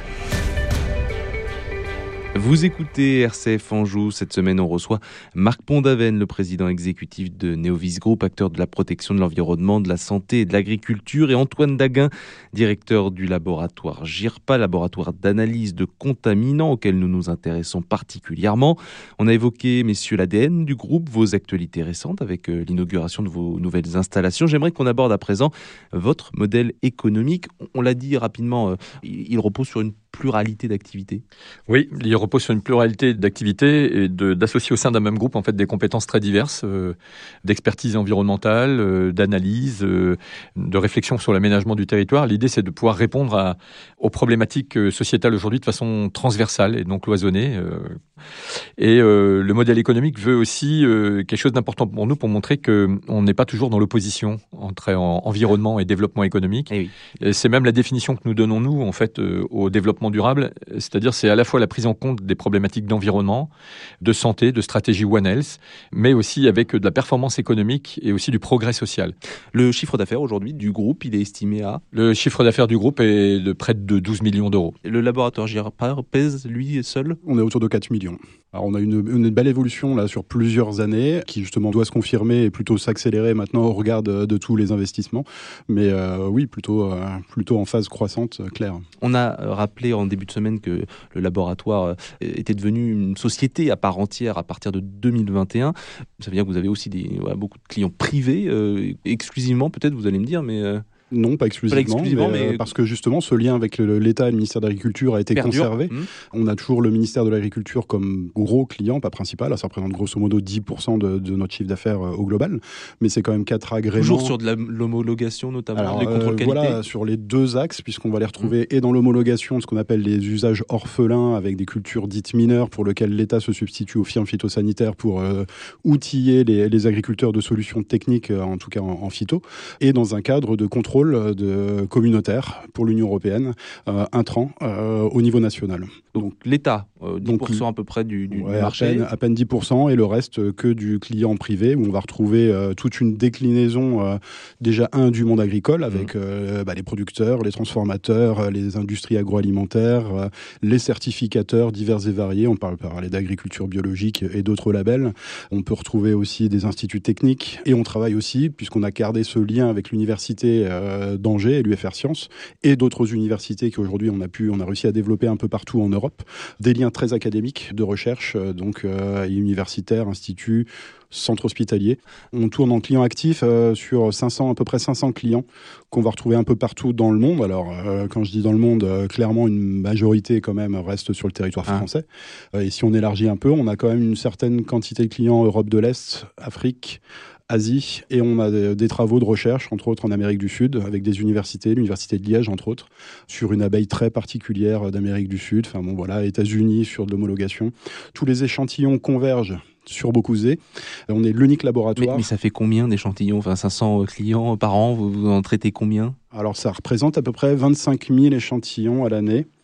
Vous écoutez R C F Anjou. Cette semaine, on reçoit Marc Pondavenne, le président exécutif de Neovis Group, acteur de la protection de l'environnement, de la santé et de l'agriculture, et Antoine Daguin, directeur du laboratoire GIRPA, laboratoire d'analyse de contaminants auquel nous nous intéressons particulièrement. On a évoqué, messieurs, l'A D N du groupe, vos actualités récentes avec euh, l'inauguration de vos nouvelles installations. J'aimerais qu'on aborde à présent votre modèle économique. On l'a dit rapidement, euh, il repose sur une pluralité d'activités. Oui, il repose sur une pluralité d'activités et de, d'associer au sein d'un même groupe en fait des compétences très diverses, euh, d'expertise environnementale, euh, d'analyse, euh, de réflexion sur l'aménagement du territoire. L'idée, c'est de pouvoir répondre à, aux problématiques sociétales aujourd'hui de façon transversale et non cloisonnée. Euh, et euh, le modèle économique veut aussi euh, quelque chose d'important pour nous pour montrer qu'on n'est pas toujours dans l'opposition entre en, environnement et développement économique. Et oui. Et c'est même la définition que nous donnons nous en fait euh, au développement durable, c'est-à-dire c'est à la fois la prise en compte des problématiques d'environnement, de santé, de stratégie One Health, mais aussi avec de la performance économique et aussi du progrès social. Le chiffre d'affaires aujourd'hui du groupe, il est estimé à ? Le chiffre d'affaires du groupe est de près de douze millions d'euros. Le laboratoire GIRPA pèse, lui, seul ? On est autour de quatre millions. Alors on a une, une belle évolution là sur plusieurs années qui justement doit se confirmer et plutôt s'accélérer maintenant au regard de, de tous les investissements. Mais euh, oui, plutôt, euh, plutôt en phase croissante, euh, claire. On a rappelé en début de semaine que le laboratoire était devenu une société à part entière à partir de deux mille vingt et un. Ça veut dire que vous avez aussi des, ouais, beaucoup de clients privés, euh, exclusivement peut-être, vous allez me dire, mais... Euh... Non, pas exclusivement, pas exclusivement mais, mais... parce que justement ce lien avec le, l'État et le ministère de l'Agriculture a été Perdure. conservé. Mmh. On a toujours le ministère de l'Agriculture comme gros client, pas principal. Ça représente grosso modo dix pour cent de, de notre chiffre d'affaires au global. Mais c'est quand même quatre agréments. Toujours sur de la, l'homologation notamment, Alors, les contrôles euh, qualité. Voilà, sur les deux axes, puisqu'on va les retrouver mmh. et dans l'homologation, ce qu'on appelle les usages orphelins avec des cultures dites mineures pour lesquelles l'État se substitue aux firmes phytosanitaires pour euh, outiller les, les agriculteurs de solutions techniques, euh, en tout cas en, en phyto, et dans un cadre de contrôle de communautaire pour l'Union européenne, euh, intrant euh, au niveau national. Donc l'État, euh, dix pour cent Donc, à peu près du, du ouais, marché. À peine, à peine dix pour cent et le reste que du client privé où on va retrouver euh, toute une déclinaison euh, déjà un du monde agricole avec mmh. euh, bah, les producteurs, les transformateurs, les industries agroalimentaires, euh, les certificateurs divers et variés. On parle parler d'agriculture biologique et d'autres labels. On peut retrouver aussi des instituts techniques et on travaille aussi, puisqu'on a gardé ce lien avec l'université euh, d'Angers et l'U F R Sciences et d'autres universités qu'aujourd'hui on a pu, on a réussi à développer un peu partout en Europe. Des liens très académiques de recherche, donc euh, universitaires, instituts, centres hospitaliers. On tourne en clients actifs euh, sur cinq cents, à peu près cinq cents clients qu'on va retrouver un peu partout dans le monde. Alors, euh, quand je dis dans le monde, euh, clairement, une majorité quand même reste sur le territoire ah. français. Euh, et si on élargit un peu, on a quand même une certaine quantité de clients Europe de l'Est, Afrique, Asie, et on a des, des travaux de recherche, entre autres en Amérique du Sud, avec des universités, l'université de Liège, entre autres, sur une abeille très particulière d'Amérique du Sud. Enfin bon, voilà, États-Unis sur de l'homologation. Tous les échantillons convergent sur Beaucouzé. On est l'unique laboratoire. Mais, mais ça fait combien d'échantillons ? Enfin, cinq cents clients par an, vous, vous en traitez combien ? Alors, ça représente à peu près vingt-cinq mille échantillons à l'année.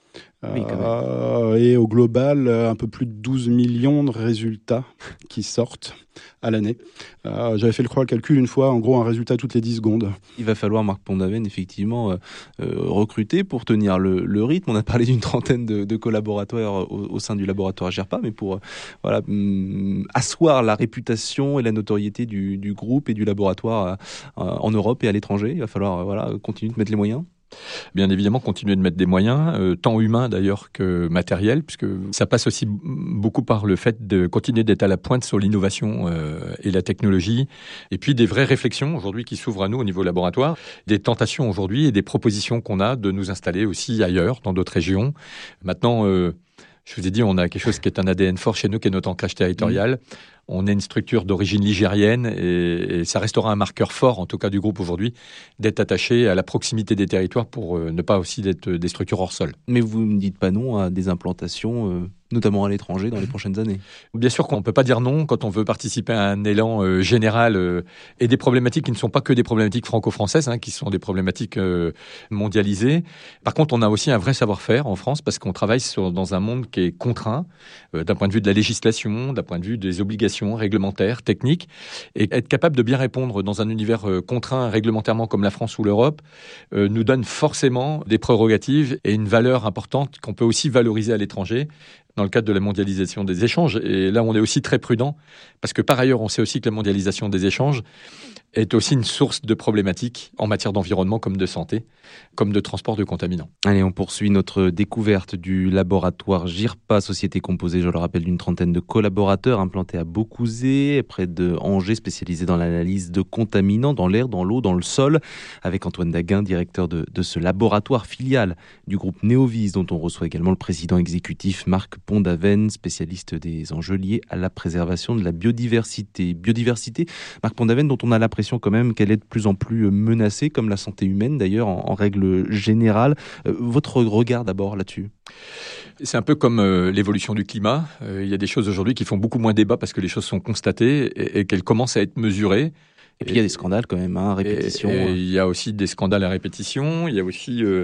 Oui, quand même. Euh, et au global, un peu plus de douze millions de résultats qui sortent à l'année. Euh, j'avais fait le croix le calcul une fois, en gros un résultat toutes les dix secondes. Il va falloir, Marc Pondaven, effectivement, euh, euh, recruter pour tenir le, le rythme. On a parlé d'une trentaine de, de collaborateurs au, au sein du laboratoire GIRPA, mais pour euh, voilà, hum, asseoir la réputation et la notoriété du, du groupe et du laboratoire euh, en Europe et à l'étranger, il va falloir euh, voilà, continuer de mettre les moyens. Bien évidemment, continuer de mettre des moyens, euh, tant humains d'ailleurs que matériels, puisque ça passe aussi beaucoup par le fait de continuer d'être à la pointe sur l'innovation euh, et la technologie, et puis des vraies réflexions aujourd'hui qui s'ouvrent à nous au niveau laboratoire, des tentations aujourd'hui et des propositions qu'on a de nous installer aussi ailleurs, dans d'autres régions. Maintenant, euh, je vous ai dit, on a quelque chose qui est un A D N fort chez nous, qui est notre ancrage territorial. Mmh. On est une structure d'origine ligérienne et, et ça restera un marqueur fort, en tout cas du groupe aujourd'hui, d'être attaché à la proximité des territoires pour euh, ne pas aussi être des structures hors sol. Mais vous ne dites pas non à des implantations, euh, notamment à l'étranger, dans les prochaines années? Bien sûr qu'on ne peut pas dire non quand on veut participer à un élan euh, général euh, et des problématiques qui ne sont pas que des problématiques franco-françaises, hein, qui sont des problématiques euh, mondialisées. Par contre, on a aussi un vrai savoir-faire en France parce qu'on travaille sur, dans un monde qui est contraint euh, d'un point de vue de la législation, d'un point de vue des obligations réglementaires, techniques, et être capable de bien répondre dans un univers euh, contraint réglementairement comme la France ou l'Europe euh, nous donne forcément des prérogatives et une valeur importante qu'on peut aussi valoriser à l'étranger dans le cadre de la mondialisation des échanges. Et là, on est aussi très prudent parce que par ailleurs, on sait aussi que la mondialisation des échanges est aussi une source de problématiques en matière d'environnement comme de santé, comme de transport de contaminants. Allez, on poursuit notre découverte du laboratoire GIRPA, société composée, je le rappelle, d'une trentaine de collaborateurs implantés à Beaucouzé, près de Angers, spécialisés dans l'analyse de contaminants dans l'air, dans l'eau, dans le sol, avec Antoine Daguin, directeur de, de ce laboratoire filiale du groupe Neovis, dont on reçoit également le président exécutif Marc Pondaven, spécialiste des enjeux liés à la préservation de la biodiversité. Biodiversité, Marc Pondaven, dont on a l'impression quand même qu'elle est de plus en plus menacée, comme la santé humaine d'ailleurs, en, en règle générale. Euh, votre regard d'abord là-dessus? C'est un peu comme euh, l'évolution du climat. Euh, il y a des choses aujourd'hui qui font beaucoup moins débat parce que les choses sont constatées et, et qu'elles commencent à être mesurées. Et puis il y a des scandales quand même, hein, à répétition. Et, et il y a aussi des scandales à répétition. Il y a aussi euh,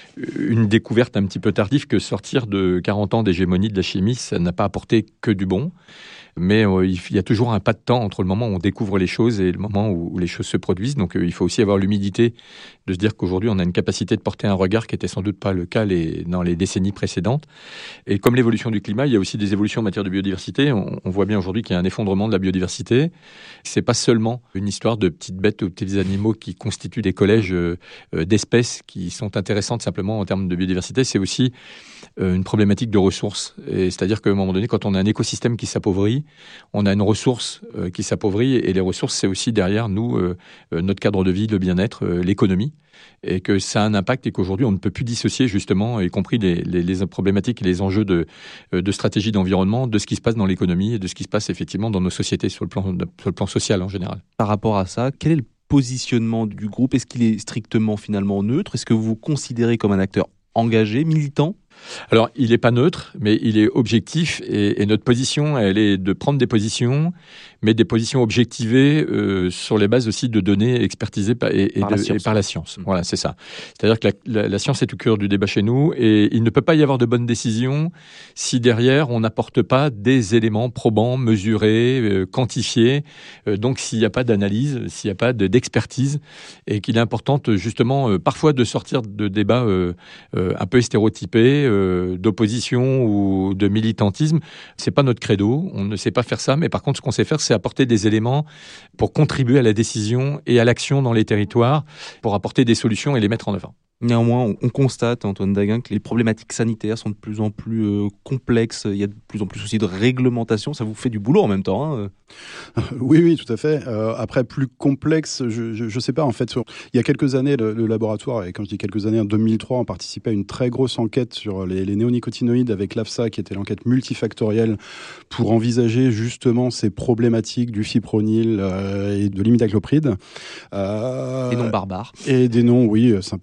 une découverte un petit peu tardive que sortir de quarante ans d'hégémonie de la chimie, ça n'a pas apporté que du bon. Mais euh, il y a toujours un pas de temps entre le moment où on découvre les choses et le moment où, où les choses se produisent. Donc euh, il faut aussi avoir l'humilité de se dire qu'aujourd'hui on a une capacité de porter un regard qui était sans doute pas le cas les, dans les décennies précédentes. Et comme l'évolution du climat, il y a aussi des évolutions en matière de biodiversité. On, on voit bien aujourd'hui qu'il y a un effondrement de la biodiversité. C'est pas seulement une histoire de petites bêtes ou petits animaux qui constituent des collèges euh, d'espèces qui sont intéressantes simplement en termes de biodiversité. C'est aussi euh, une problématique de ressources. Et c'est-à-dire qu'à un moment donné, quand on a un écosystème qui s'appauvrit, on a une ressource euh, qui s'appauvrit et les ressources, c'est aussi derrière nous euh, euh, notre cadre de vie, le bien-être, euh, l'économie, et que ça a un impact et qu'aujourd'hui on ne peut plus dissocier justement, y compris les, les, les problématiques et les enjeux de, de stratégie d'environnement, de ce qui se passe dans l'économie et de ce qui se passe effectivement dans nos sociétés sur le plan, sur le plan social en général. Par rapport à ça, quel est le positionnement du groupe? Est-ce qu'il est strictement finalement neutre? Est-ce que vous vous considérez comme un acteur engagé, militant? Alors, il n'est pas neutre, mais il est objectif et, et notre position, elle est de prendre des positions, mais des positions objectivées euh, sur les bases aussi de données expertisées par, et, et, par, de, la et par la science. Mmh. Voilà, c'est ça. C'est-à-dire que la, la, la science est au cœur du débat chez nous et il ne peut pas y avoir de bonnes décisions si derrière on n'apporte pas des éléments probants, mesurés, euh, quantifiés. Euh, donc, s'il n'y a pas d'analyse, s'il n'y a pas de, d'expertise et qu'il est important justement euh, parfois de sortir de débats euh, euh, un peu stéréotypés, euh, d'opposition ou de militantisme, c'est pas notre credo. On ne sait pas faire ça, mais par contre, ce qu'on sait faire, c'est apporter des éléments pour contribuer à la décision et à l'action dans les territoires, pour apporter des solutions et les mettre en œuvre. Néanmoins, on constate, Antoine Daguin, que les problématiques sanitaires sont de plus en plus euh, complexes. Il y a de plus en plus aussi de réglementation. Ça vous fait du boulot en même temps, hein? Oui, oui, tout à fait. Euh, après, plus complexe, je ne sais pas. En fait, il y a quelques années, le, le laboratoire, et quand je dis quelques années, en deux mille trois, on participait à une très grosse enquête sur les, les néonicotinoïdes avec l'AFSA, qui était l'enquête multifactorielle pour envisager justement ces problématiques du fipronil euh, et de l'imidaclopride. Euh, des noms barbares. Et des noms, oui, sympathiques, en tout cas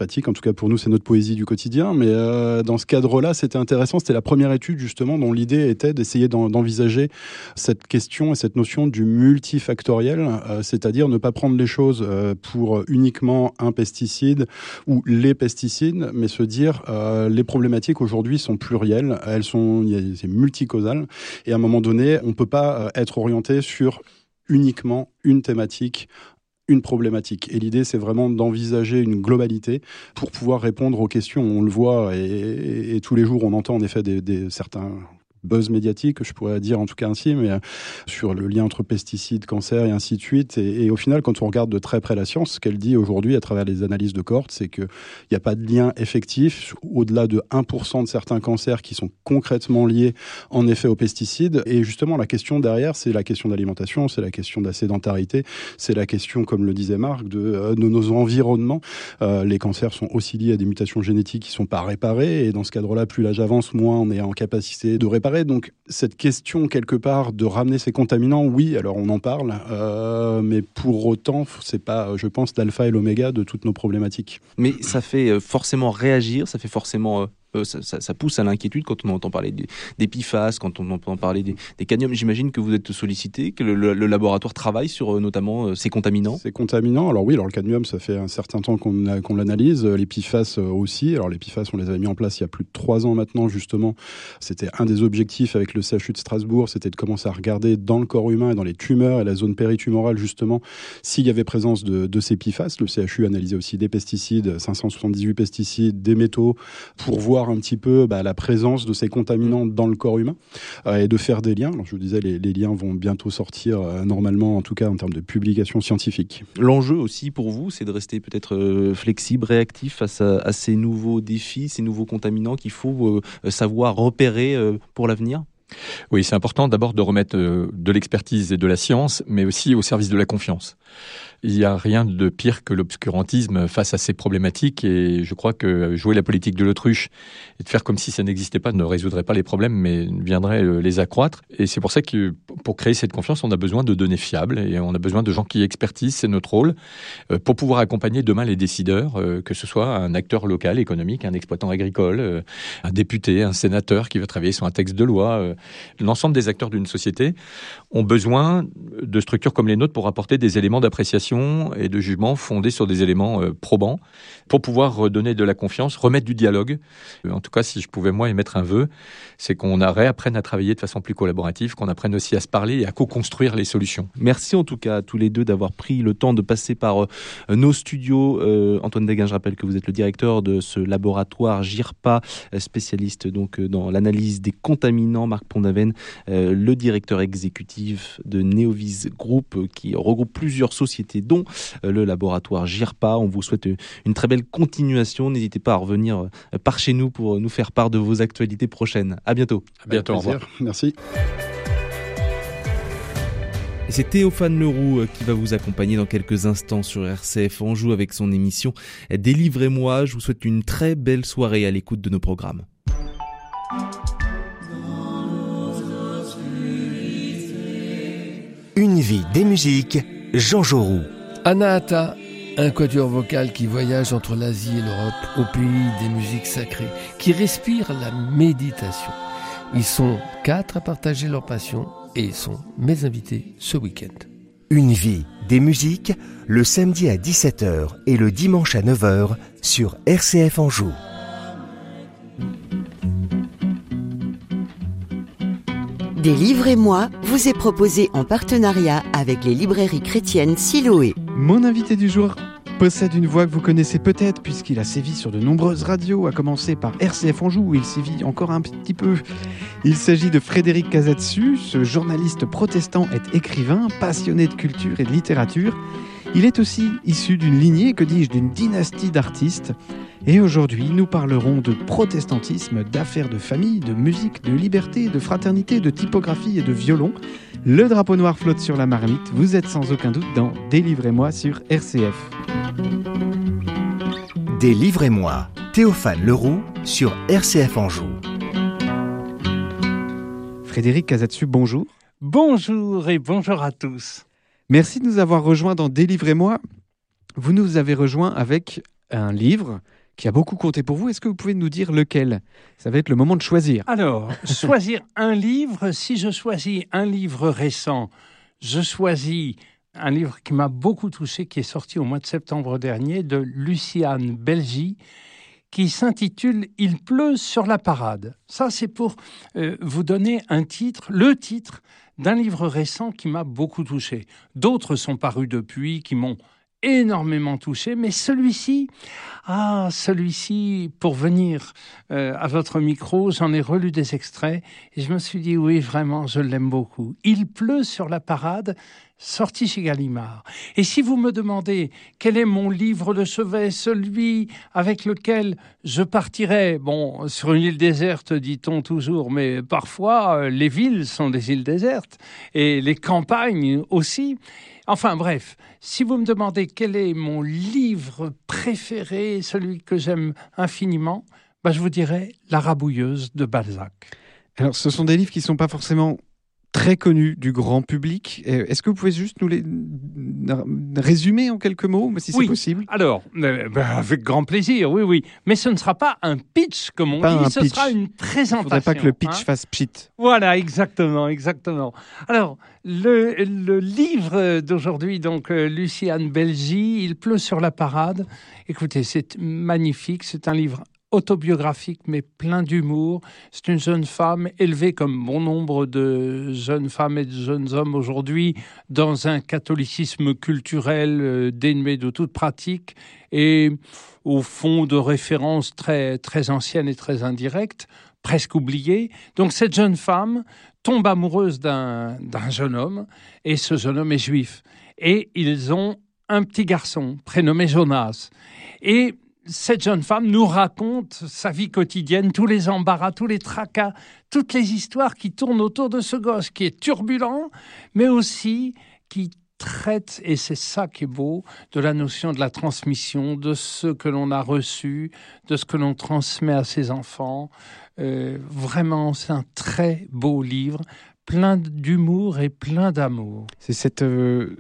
cas pour nous, c'est notre poésie du quotidien. Mais euh, dans ce cadre-là, c'était intéressant. C'était la première étude justement dont l'idée était d'essayer d'en, d'envisager cette question et cette notion du multifactoriel, euh, c'est-à-dire ne pas prendre les choses euh, pour uniquement un pesticide ou les pesticides, mais se dire euh, les problématiques aujourd'hui sont plurielles, elles sont, il y a, c'est multicausal, et à un moment donné, on peut pas être orienté sur uniquement une thématique, une problématique. Et l'idée, c'est vraiment d'envisager une globalité pour pouvoir répondre aux questions. On le voit, et, et, et tous les jours, on entend en effet des, des certains buzz médiatique, je pourrais dire en tout cas ainsi, mais sur le lien entre pesticides, cancer et ainsi de suite. Et, et au final, quand on regarde de très près la science, ce qu'elle dit aujourd'hui à travers les analyses de cohorte, c'est qu'il n'y a pas de lien effectif au-delà de un pour cent de certains cancers qui sont concrètement liés en effet aux pesticides. Et justement, la question derrière, c'est la question d'alimentation, c'est la question de la sédentarité, c'est la question, comme le disait Marc, de, de nos environnements. Euh, les cancers sont aussi liés à des mutations génétiques qui ne sont pas réparées. Et dans ce cadre-là, plus l'âge avance, moins on est en capacité de réparer. Donc cette question quelque part de ramener ces contaminants, oui, alors on en parle, euh, mais pour autant, c'est pas, je pense, l'alpha et l'oméga de toutes nos problématiques. Mais ça fait forcément réagir, ça fait forcément... Euh... Euh, ça, ça, ça pousse à l'inquiétude quand on entend parler des, des P F A S, quand on entend parler des, des cadmiums. J'imagine que vous êtes sollicité, que le, le, le laboratoire travaille sur euh, notamment euh, ces contaminants. Ces contaminants, alors oui, alors le cadmium, ça fait un certain temps qu'on, a, qu'on l'analyse. Les P F A S aussi. Alors les P F A S, on les avait mis en place il y a plus de trois ans maintenant, justement. C'était un des objectifs avec le C H U de Strasbourg, c'était de commencer à regarder dans le corps humain et dans les tumeurs et la zone péritumorale, justement, s'il y avait présence de, de ces P F A S. Le C H U analysait aussi des pesticides, cinq cent soixante-dix-huit pesticides, des métaux, pour voir un petit peu bah, la présence de ces contaminants dans le corps humain euh, et de faire des liens. Alors, je vous disais, les, les liens vont bientôt sortir euh, normalement, en tout cas en termes de publication scientifique. L'enjeu aussi pour vous, c'est de rester peut-être euh, flexible, réactif face à, à ces nouveaux défis, ces nouveaux contaminants qu'il faut euh, savoir repérer euh, pour l'avenir. Oui, c'est important d'abord de remettre euh, de l'expertise et de la science, mais aussi au service de la confiance. Il n'y a rien de pire que l'obscurantisme face à ces problématiques et je crois que jouer la politique de l'autruche et de faire comme si ça n'existait pas ne résoudrait pas les problèmes mais viendrait les accroître. Et c'est pour ça que pour créer cette confiance, on a besoin de données fiables et on a besoin de gens qui expertisent, c'est notre rôle, pour pouvoir accompagner demain les décideurs, que ce soit un acteur local, économique, un exploitant agricole, un député, un sénateur qui va travailler sur un texte de loi. L'ensemble des acteurs d'une société ont besoin de structures comme les nôtres pour apporter des éléments d'appréciation et de jugement fondés sur des éléments euh, probants pour pouvoir redonner de la confiance, remettre du dialogue. Euh, en tout cas, si je pouvais moi émettre un vœu, c'est qu'on réapprenne à travailler de façon plus collaborative, qu'on apprenne aussi à se parler et à co-construire les solutions. Merci en tout cas à tous les deux d'avoir pris le temps de passer par euh, nos studios. Euh, Antoine Daguin, je rappelle que vous êtes le directeur de ce laboratoire GIRPA, spécialiste donc dans l'analyse des contaminants. Marc Pondaven, euh, le directeur exécutif de Neovis Group, euh, qui regroupe plusieurs sociétés dont le laboratoire GIRPA. On vous souhaite une très belle continuation. N'hésitez pas à revenir par chez nous pour nous faire part de vos actualités prochaines. À bientôt. À bientôt. Au revoir. Merci. Et c'est Théophane Leroux qui va vous accompagner dans quelques instants sur R C F Anjou avec son émission Délivrez-moi. Je vous souhaite une très belle soirée à l'écoute de nos programmes. Une vie, des musiques, Jean Jaurou. Anahata, un quatuor vocal qui voyage entre l'Asie et l'Europe au pays des musiques sacrées, qui respire la méditation. Ils sont quatre à partager leur passion et ils sont mes invités ce week-end. Une vie, des musiques, le samedi à dix-sept heures et le dimanche à neuf heures sur R C F Anjou. Délivrez-moi vous est proposé en partenariat avec les librairies chrétiennes Siloé. Mon invité du jour possède une voix que vous connaissez peut-être puisqu'il a sévi sur de nombreuses radios, à commencer par R C F Anjou où il sévit encore un petit peu. Il s'agit de Frédéric Casatsu. Ce journaliste protestant est écrivain, passionné de culture et de littérature. Il est aussi issu d'une lignée, que dis-je, d'une dynastie d'artistes. Et aujourd'hui, nous parlerons de protestantisme, d'affaires de famille, de musique, de liberté, de fraternité, de typographie et de violon. Le drapeau noir flotte sur la marmite. Vous êtes sans aucun doute dans Délivrez-moi sur R C F. Délivrez-moi, Théophane Leroux sur R C F Anjou. Frédéric Casatsu, bonjour. Bonjour et bonjour à tous. Merci de nous avoir rejoints dans Délivrez-moi. Vous nous avez rejoints avec un livre qui a beaucoup compté pour vous. Est-ce que vous pouvez nous dire lequel ? Ça va être le moment de choisir. Alors, choisir un livre, si je choisis un livre récent, je choisis un livre qui m'a beaucoup touché, qui est sorti au mois de septembre dernier, de Luciane Belgy, qui s'intitule « Il pleut sur la parade ». Ça, c'est pour euh, vous donner un titre, le titre d'un livre récent qui m'a beaucoup touché. D'autres sont parus depuis, qui m'ont énormément touché, mais celui-ci, ah, celui-ci, pour venir euh, à votre micro, j'en ai relu des extraits et je me suis dit, oui, vraiment, je l'aime beaucoup. « Il pleut sur la parade », sorti chez Gallimard. Et si vous me demandez quel est mon livre de chevet, celui avec lequel je partirais, bon, sur une île déserte, dit-on toujours, mais parfois, les villes sont des îles désertes, et les campagnes aussi. Enfin bref, si vous me demandez quel est mon livre préféré, celui que j'aime infiniment, ben je vous dirais « La Rabouilleuse » de Balzac. Alors, ce sont des livres qui ne sont pas forcément très connus du grand public. Est-ce que vous pouvez juste nous les résumer en quelques mots, si oui. c'est possible ? Alors, euh, ben avec grand plaisir, oui, oui. Mais ce ne sera pas un pitch, comme on pas dit, ce pitch. sera une présentation. Il ne faudrait pas que le pitch hein. fasse pchit. Voilà, exactement, exactement. Alors, le, le livre d'aujourd'hui, donc euh, Luciane Belgy, « Il pleut sur la parade ». Écoutez, c'est magnifique, c'est un livre autobiographique mais plein d'humour. C'est une jeune femme élevée comme bon nombre de jeunes femmes et de jeunes hommes aujourd'hui dans un catholicisme culturel euh, dénué de toute pratique et au fond de références très, très anciennes et très indirectes, presque oubliées. Donc cette jeune femme tombe amoureuse d'un, d'un jeune homme et ce jeune homme est juif. Et ils ont un petit garçon prénommé Jonas. Et cette jeune femme nous raconte sa vie quotidienne, tous les embarras, tous les tracas, toutes les histoires qui tournent autour de ce gosse qui est turbulent, mais aussi qui traite, et c'est ça qui est beau, de la notion de la transmission, de ce que l'on a reçu, de ce que l'on transmet à ses enfants. Euh, vraiment, c'est un très beau livre, plein d'humour et plein d'amour. C'est cette... Euh...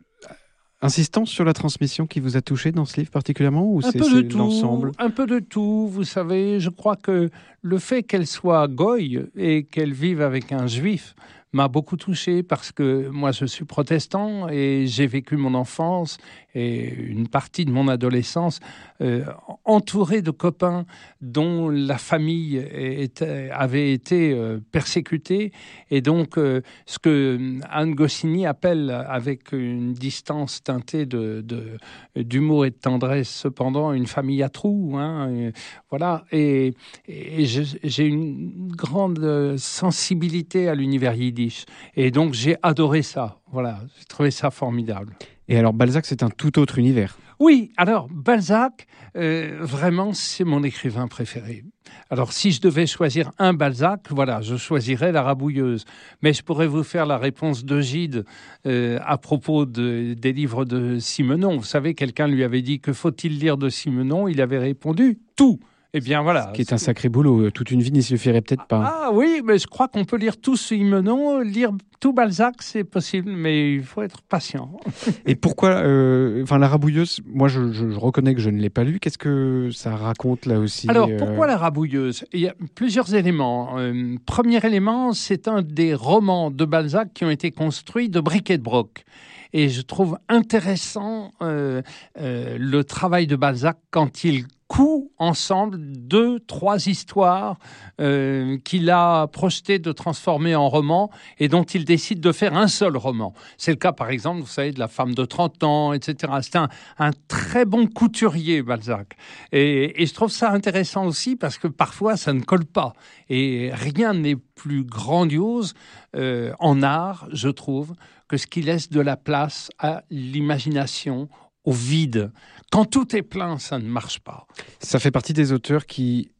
insistance sur la transmission qui vous a touché dans ce livre particulièrement ou un c'est, peu c'est de tout, l'ensemble ? Un peu de tout, vous savez. Je crois que le fait qu'elle soit goy et qu'elle vive avec un juif m'a beaucoup touché parce que moi je suis protestant et j'ai vécu mon enfance et une partie de mon adolescence euh, entouré de copains dont la famille était, avait été euh, persécutée et donc euh, ce que Anne Goscinny appelle avec une distance teintée de, de, d'humour et de tendresse cependant une famille à trous, hein, et, voilà et, et je, j'ai une grande sensibilité à l'univers yiddish. Et donc, j'ai adoré ça. Voilà, j'ai trouvé ça formidable. Et alors, Balzac, c'est un tout autre univers. Oui, alors, Balzac, euh, vraiment, c'est mon écrivain préféré. Alors, si je devais choisir un Balzac, voilà, je choisirais La Rabouilleuse. Mais je pourrais vous faire la réponse de Gide euh, à propos de, des livres de Simenon. Vous savez, quelqu'un lui avait dit « Que faut-il lire de Simenon ?» Il avait répondu « Tout ». Eh bien, voilà. Ce qui est un sacré boulot. Toute une vie n'y suffirait peut-être pas. Ah oui, mais je crois qu'on peut lire tout Simenon, lire tout Balzac, c'est possible, mais il faut être patient. Et pourquoi, euh, enfin, La Rabouilleuse, moi je, je, je reconnais que je ne l'ai pas lu. Qu'est-ce que ça raconte là aussi ? Alors, pourquoi La Rabouilleuse ? Il y a plusieurs éléments. Euh, premier élément, c'est un des romans de Balzac qui ont été construits de bric et de broc. Et je trouve intéressant euh, euh, le travail de Balzac quand il coud ensemble deux, trois histoires euh, qu'il a projetées de transformer en roman et dont il décide de faire un seul roman. C'est le cas, par exemple, vous savez, de La femme de trente ans, et cetera. C'est un, un très bon couturier, Balzac. Et, et je trouve ça intéressant aussi parce que parfois, ça ne colle pas. Et rien n'est plus grandiose euh, en art, je trouve, que ce qui laisse de la place à l'imagination, au vide. Quand tout est plein, ça ne marche pas. Ça fait partie des auteurs qui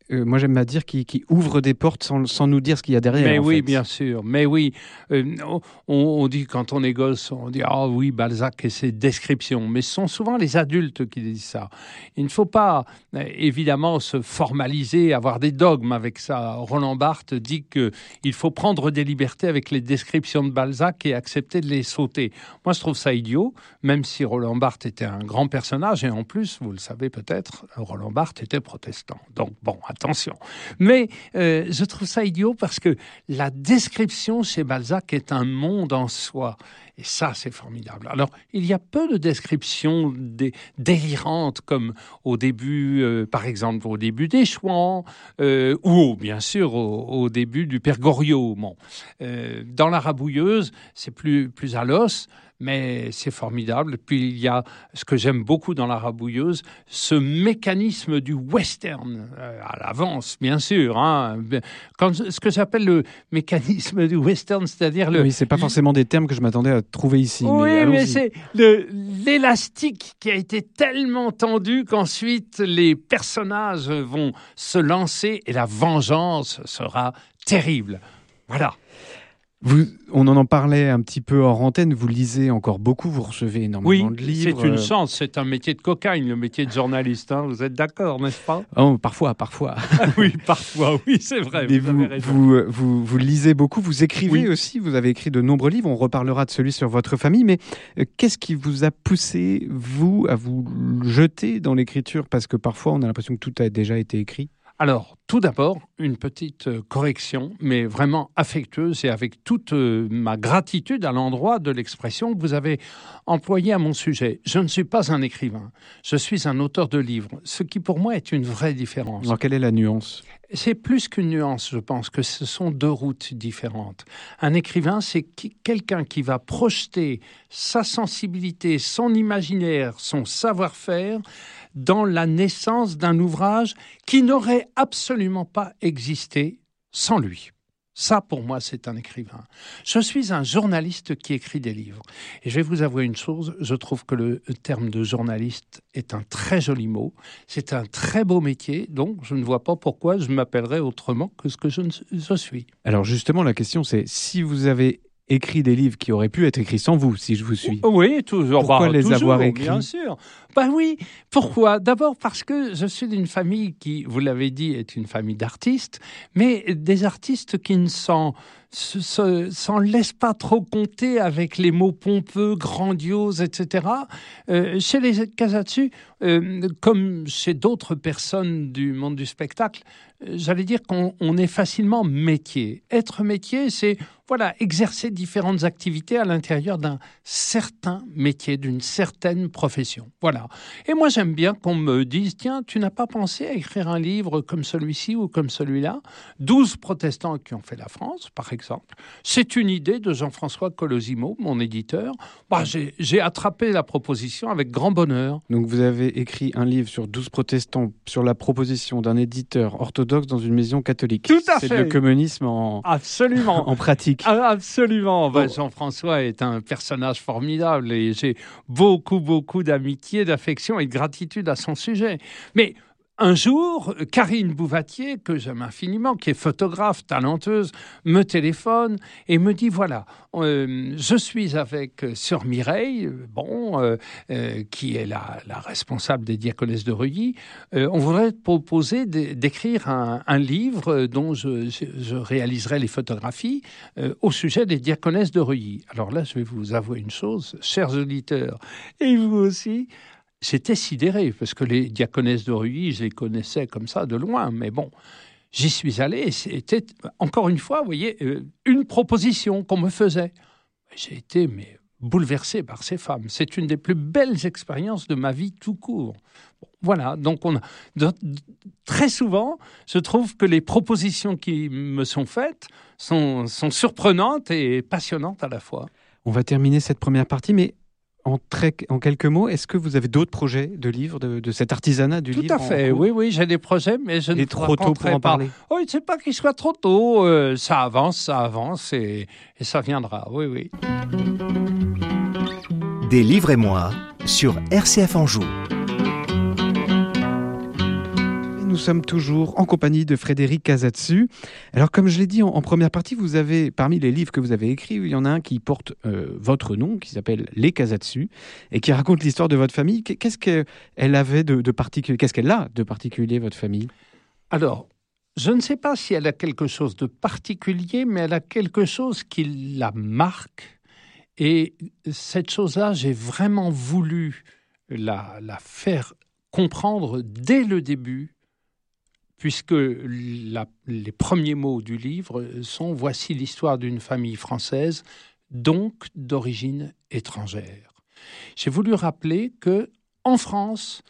euh, moi j'aime à dire, qui, qui ouvre des portes sans, sans nous dire ce qu'il y a derrière. Mais en oui, fait. bien sûr. Mais oui, euh, on, on dit quand on est gosse, on dit ah oui, Balzac et ses descriptions. Mais ce sont souvent les adultes qui disent ça. Il ne faut pas euh, évidemment se formaliser, avoir des dogmes avec ça. Roland Barthes dit que il faut prendre des libertés avec les descriptions de Balzac et accepter de les sauter. Moi, je trouve ça idiot, même si Roland Barthes était un grand personnage et en plus, vous le savez peut-être, Roland Barthes était protestant. Donc bon, attention. Mais euh, je trouve ça idiot parce que la description chez Balzac est un monde en soi. Et ça, c'est formidable. Alors, il y a peu de descriptions dé- délirantes comme au début, euh, par exemple, au début des Chouans, euh, ou bien sûr au, au début du Père Goriot. Bon. Euh, dans La Rabouilleuse, c'est plus, plus à l'os, mais c'est formidable. Puis il y a ce que j'aime beaucoup dans La Rabouilleuse, ce mécanisme du western, euh, à l'avance, bien sûr. Hein. Quand, ce que j'appelle le mécanisme du western, c'est-à-dire le... Oui, c'est pas forcément des termes que je m'attendais à trouver ici. Oui, mais, mais c'est le, l'élastique qui a été tellement tendu qu'ensuite les personnages vont se lancer et la vengeance sera terrible. Voilà. Vous, on en parlait un petit peu hors antenne, vous lisez encore beaucoup, vous recevez énormément oui, de livres. C'est une chance, c'est un métier de cocagne, le métier de journaliste, hein, vous êtes d'accord, n'est-ce pas? Oh, parfois, parfois. Oui, parfois, oui, c'est vrai. Mais vous, vous, avez raison. vous, vous, vous lisez beaucoup, vous écrivez Oui. aussi, vous avez écrit de nombreux livres, on reparlera de celui sur votre famille, mais euh, qu'est-ce qui vous a poussé, vous, à vous jeter dans l'écriture? Parce que parfois, on a l'impression que tout a déjà été écrit. Alors, tout d'abord, une petite euh, correction, mais vraiment affectueuse et avec toute euh, ma gratitude à l'endroit de l'expression que vous avez employée à mon sujet. Je ne suis pas un écrivain, je suis un auteur de livres, ce qui pour moi est une vraie différence. Alors, quelle est la nuance? C'est plus qu'une nuance, je pense que ce sont deux routes différentes. Un écrivain, c'est qui, quelqu'un qui va projeter sa sensibilité, son imaginaire, son savoir-faire dans la naissance d'un ouvrage qui n'aurait absolument pas existé sans lui. Ça, pour moi, c'est un écrivain. Je suis un journaliste qui écrit des livres. Et je vais vous avouer une chose, je trouve que le terme de journaliste est un très joli mot. C'est un très beau métier, donc je ne vois pas pourquoi je m'appellerais autrement que ce que je, ne, je suis. Alors justement, la question, c'est si vous avez écrit des livres qui auraient pu être écrits sans vous, si je vous suis. Oui, toujours. Pourquoi bah, les toujours, avoir écrits? Bien sûr. Ben oui. Pourquoi? D'abord parce que je suis d'une famille qui, vous l'avez dit, est une famille d'artistes, mais des artistes qui ne s'en, se, s'en laissent pas trop compter avec les mots pompeux, grandioses, et cetera. Euh, chez les Casatsu, euh, comme chez d'autres personnes du monde du spectacle, euh, j'allais dire qu'on on est facilement métier. Être métier, c'est voilà, exercer différentes activités à l'intérieur d'un certain métier, d'une certaine profession. Voilà. Et moi, j'aime bien qu'on me dise, tiens, tu n'as pas pensé à écrire un livre comme celui-ci ou comme celui-là? douze protestants qui ont fait la France, par exemple. C'est une idée de Jean-François Colosimo, mon éditeur. Bah, j'ai, j'ai attrapé la proposition avec grand bonheur. Donc vous avez écrit un livre sur douze protestants sur la proposition d'un éditeur orthodoxe dans une maison catholique. Tout à C'est fait. le communisme en, Absolument. en pratique. Ah, absolument. Ben, Bon. Jean-François est un personnage formidable et j'ai beaucoup, beaucoup d'amitié, d'affection et de gratitude à son sujet. Mais un jour, Karine Bouvatier, que j'aime infiniment, qui est photographe talenteuse, me téléphone et me dit, voilà, euh, je suis avec sœur Mireille, bon, euh, euh, qui est la, la responsable des diaconesses de Reuilly. Euh, on voudrait te proposer d- d'écrire un, un livre dont je, je, je réaliserai les photographies euh, au sujet des diaconesses de Reuilly. Alors là, je vais vous avouer une chose, chers auditeurs, et vous aussi, j'étais sidéré, parce que les diaconesses de Reuilly, je les connaissais comme ça de loin, mais bon, j'y suis allé, et c'était, encore une fois, vous voyez, euh, une proposition qu'on me faisait. J'ai été, mais, bouleversé par ces femmes. C'est une des plus belles expériences de ma vie tout court. Bon, voilà, donc on a, de, de, très souvent, je trouve que les propositions qui me sont faites sont, sont surprenantes et passionnantes à la fois. On va terminer cette première partie, mais En, très, en quelques mots, est-ce que vous avez d'autres projets de livres, de, de cet artisanat du Tout livre? Tout à fait, oui, oui, j'ai des projets, mais je Il ne est trop tôt pour en pas. parler. Oui, c'est pas qu'il soit trop tôt, euh, ça avance, ça avance et, et ça viendra, oui, oui. Des livres et moi sur R C F Anjou. nous sommes toujours en compagnie de Frédéric Casatsu. Alors, comme je l'ai dit en, en première partie, vous avez, parmi les livres que vous avez écrits, il y en a un qui porte euh, votre nom, qui s'appelle Les Casatsu, et qui raconte l'histoire de votre famille. Qu'est-ce qu'elle avait de, de particulier, qu'est-ce qu'elle a de particulier, votre famille ? Alors, je ne sais pas si elle a quelque chose de particulier, mais elle a quelque chose qui la marque. Et cette chose-là, j'ai vraiment voulu la, la faire comprendre dès le début, puisque la, les premiers mots du livre sont « Voici l'histoire d'une famille française, donc d'origine étrangère ». J'ai voulu rappeler que en France,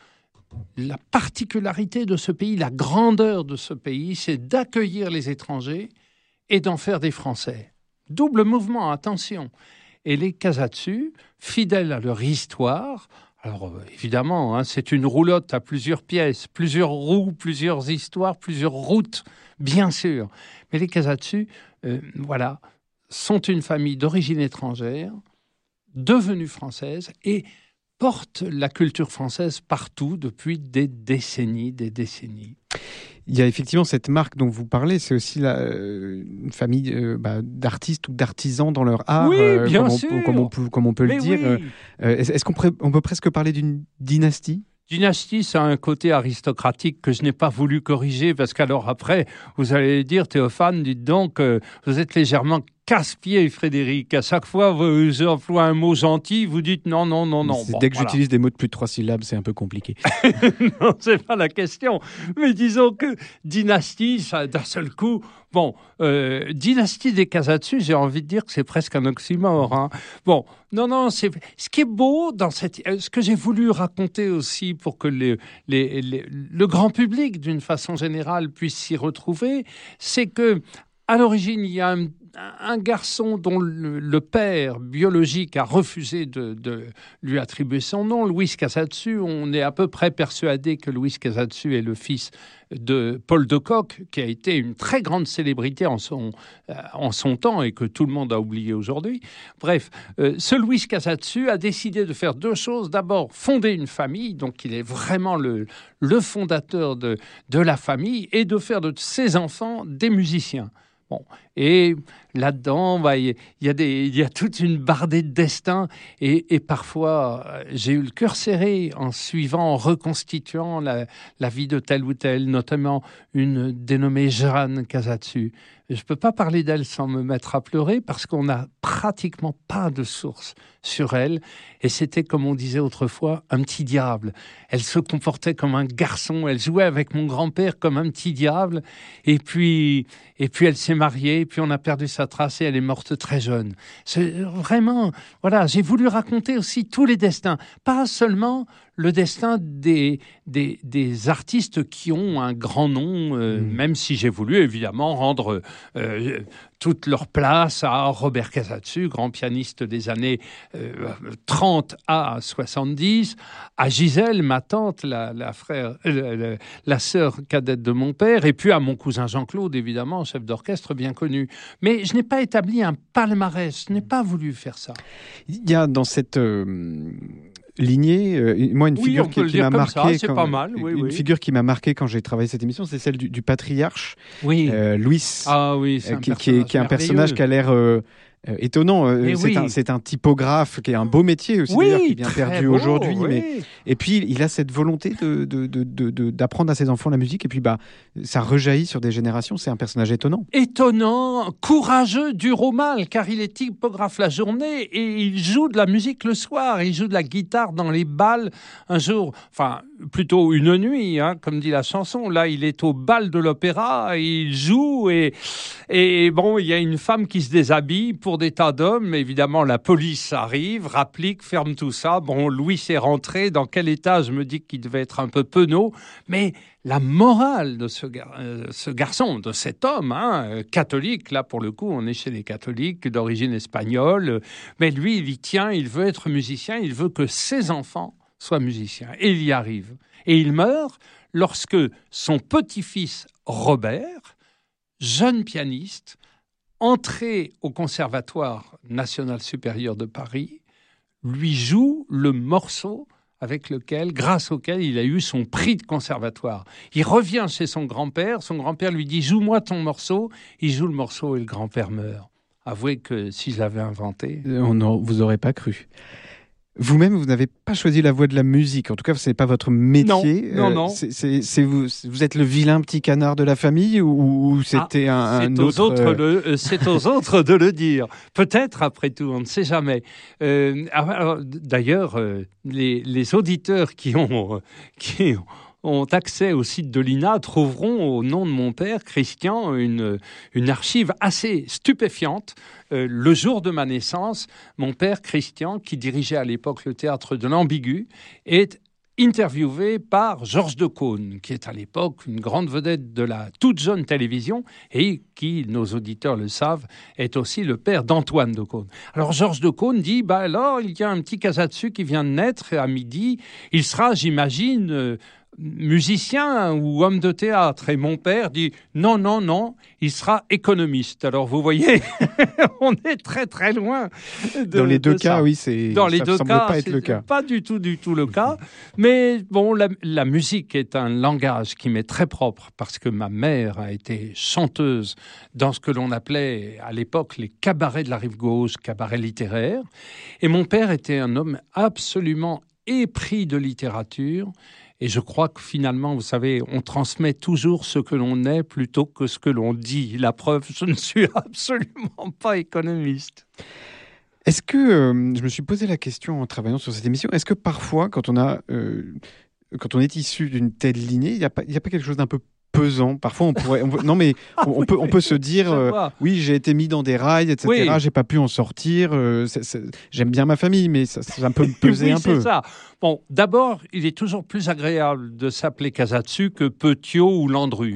la particularité de ce pays, la grandeur de ce pays, c'est d'accueillir les étrangers et d'en faire des Français. Double mouvement, attention. Et les Casatsu, fidèles à leur histoire, alors évidemment, hein, c'est une roulotte à plusieurs pièces, plusieurs roues, plusieurs histoires, plusieurs routes, bien sûr. Mais les Casatsu, euh, voilà, sont une famille d'origine étrangère, devenue française et portent la culture française partout depuis des décennies, des décennies. Il y a effectivement cette marque dont vous parlez, c'est aussi la, euh, une famille euh, bah, d'artistes ou d'artisans dans leur art, oui, euh, bien comme, sûr. on, comme, on peut, comme on peut Mais le dire. oui. Euh, est-ce est-ce qu'on pourrait, on peut presque parler d'une dynastie ? Dynastie, ça a un côté aristocratique que je n'ai pas voulu corriger, parce qu'alors après, vous allez dire, Théophane, dites donc, euh, vous êtes légèrement casse-pied, Frédéric. À chaque fois, vous employez un mot gentil, vous dites non, non, non, non. Bon, dès que voilà. j'utilise des mots de plus de trois syllabes, c'est un peu compliqué. Non, c'est pas la question. Mais disons que dynastie, ça, d'un seul coup, bon, euh, dynastie des Casatsu, j'ai envie de dire que c'est presque un oxymore. Hein. Bon, non, non, c'est ce qui est beau dans cette, ce que j'ai voulu raconter aussi pour que les, les, les, le grand public, d'une façon générale, puisse s'y retrouver, c'est que à l'origine, il y a un un garçon dont le, le père biologique a refusé de, de lui attribuer son nom, Louis Casatsu. On est à peu près persuadé que Louis Casatsu est le fils de Paul de Kock, qui a été une très grande célébrité en son, euh, en son temps et que tout le monde a oublié aujourd'hui. Bref, euh, ce Louis Casatsu a décidé de faire deux choses. D'abord, fonder une famille, donc il est vraiment le, le fondateur de, de la famille, et de faire de ses enfants des musiciens. Bon, et là-dedans, bah, il y a des, il y a toute une bardée de destin, et, et parfois j'ai eu le cœur serré en suivant, en reconstituant la, la vie de tel ou tel, notamment une dénommée Jeanne Casatsu. Je ne peux pas parler d'elle sans me mettre à pleurer, parce qu'on n'a pratiquement pas de sources sur elle. Et c'était, comme on disait autrefois, un petit diable. Elle se comportait comme un garçon. Elle jouait avec mon grand-père comme un petit diable. Et puis, et puis elle s'est mariée. Et puis on a perdu sa trace et elle est morte très jeune. C'est vraiment, voilà, j'ai voulu raconter aussi tous les destins. Pas seulement le destin des, des, des artistes qui ont un grand nom, euh, mmh. même si j'ai voulu évidemment rendre euh, toute leur place à Robert Casatsu, grand pianiste des années euh, trente à soixante-dix, à Gisèle, ma tante, la, la, frère, euh, la, la sœur cadette de mon père, et puis à mon cousin Jean-Claude, évidemment, chef d'orchestre bien connu. Mais je n'ai pas établi un palmarès, je n'ai pas voulu faire ça. Il y a dans cette... Euh... lignée, euh, moi une oui, figure qui, qui m'a marqué, ça, quand, pas mal, oui, une oui. figure qui m'a marqué quand j'ai travaillé cette émission, c'est celle du, du patriarche, oui. euh, Louis, ah, oui, euh, qui, qui, est, qui est un personnage qui a l'air euh, euh, étonnant. Euh, c'est, oui. un, c'est un typographe qui est un beau métier aussi, oui, d'ailleurs, qui est bien perdu beau, aujourd'hui. Oui. Mais... Et puis il a cette volonté de, de, de, de, de, d'apprendre à ses enfants la musique, et puis bah, ça rejaillit sur des générations. C'est un personnage étonnant. Étonnant, courageux, dur au mal, car il est typographe la journée et il joue de la musique le soir. Il joue de la guitare dans les bals un jour, enfin plutôt une nuit, hein, comme dit la chanson. Là, il est au bal de l'opéra, il joue et, et bon, il y a une femme qui se déshabille pour des tas d'hommes. Évidemment, la police arrive, rapplique, ferme tout ça. Bon, Louis est rentré. Dans quel état? Je me dis qu'il devait être un peu penaud, mais la morale de ce, gar- euh, ce garçon, de cet homme, hein, euh, catholique, là pour le coup, on est chez les catholiques d'origine espagnole, euh, mais lui, il y tient, il veut être musicien, il veut que ses enfants soient musiciens. Et il y arrive. Et il meurt lorsque son petit-fils Robert, jeune pianiste, entré au Conservatoire national supérieur de Paris, lui joue le morceau avec lequel, grâce auquel il a eu son prix de conservatoire. Il revient chez son grand-père, son grand-père lui dit « Joue-moi ton morceau », il joue le morceau et le grand-père meurt. Avouez que si je l'avais inventé... On ne vous aurait pas cru. Vous-même, vous n'avez pas choisi la voie de la musique. En tout cas, ce n'est pas votre métier. Non, non, euh, non. C'est, c'est, c'est vous, vous êtes le vilain petit canard de la famille ou, ou c'était ah, un, un c'est autre... Aux autres le, euh, c'est aux autres de le dire. Peut-être, après tout, on ne sait jamais. Euh, alors, d'ailleurs, euh, les, les auditeurs qui ont... Euh, qui ont ont accès au site de l'I N A trouveront au nom de mon père, Christian, une, une archive assez stupéfiante. Euh, le jour de ma naissance, mon père, Christian, qui dirigeait à l'époque le théâtre de l'Ambigu, est interviewé par Georges Decaune, qui est à l'époque une grande vedette de la toute jeune télévision et qui, nos auditeurs le savent, est aussi le père d'Antoine Decaune. Alors Georges Decaune dit, bah alors, il y a un petit Casatsu qui vient de naître à midi, il sera, j'imagine... Euh, musicien ou homme de théâtre. Et mon père dit non, non, non, il sera économiste. Alors vous voyez, on est très très loin. De, Dans les deux cas, ça. oui, c'est, Dans les ça deux semble cas, pas être le cas. Pas du tout, du tout le cas. Mais bon, la, la musique est un langage qui m'est très propre parce que ma mère a été chanteuse dans ce que l'on appelait à l'époque les cabarets de la rive gauche, cabarets littéraires. Et mon père était un homme absolument épris de littérature. Et je crois que finalement, vous savez, on transmet toujours ce que l'on est plutôt que ce que l'on dit. La preuve, je ne suis absolument pas économiste. Est-ce que, euh, je me suis posé la question en travaillant sur cette émission, est-ce que parfois, quand on, a, euh, quand on est issu d'une telle lignée, il n'y a, a pas quelque chose d'un peu pesant? Parfois, on pourrait... On, non, mais on, on, peut, on peut se dire, euh, oui, j'ai été mis dans des rails, et cetera. Oui. J'ai pas pu en sortir. Euh, c'est, c'est... J'aime bien ma famille, mais ça, ça peut me peser oui, un peu. C'est ça. Bon, d'abord, il est toujours plus agréable de s'appeler Casatsu que Petiot ou Landru.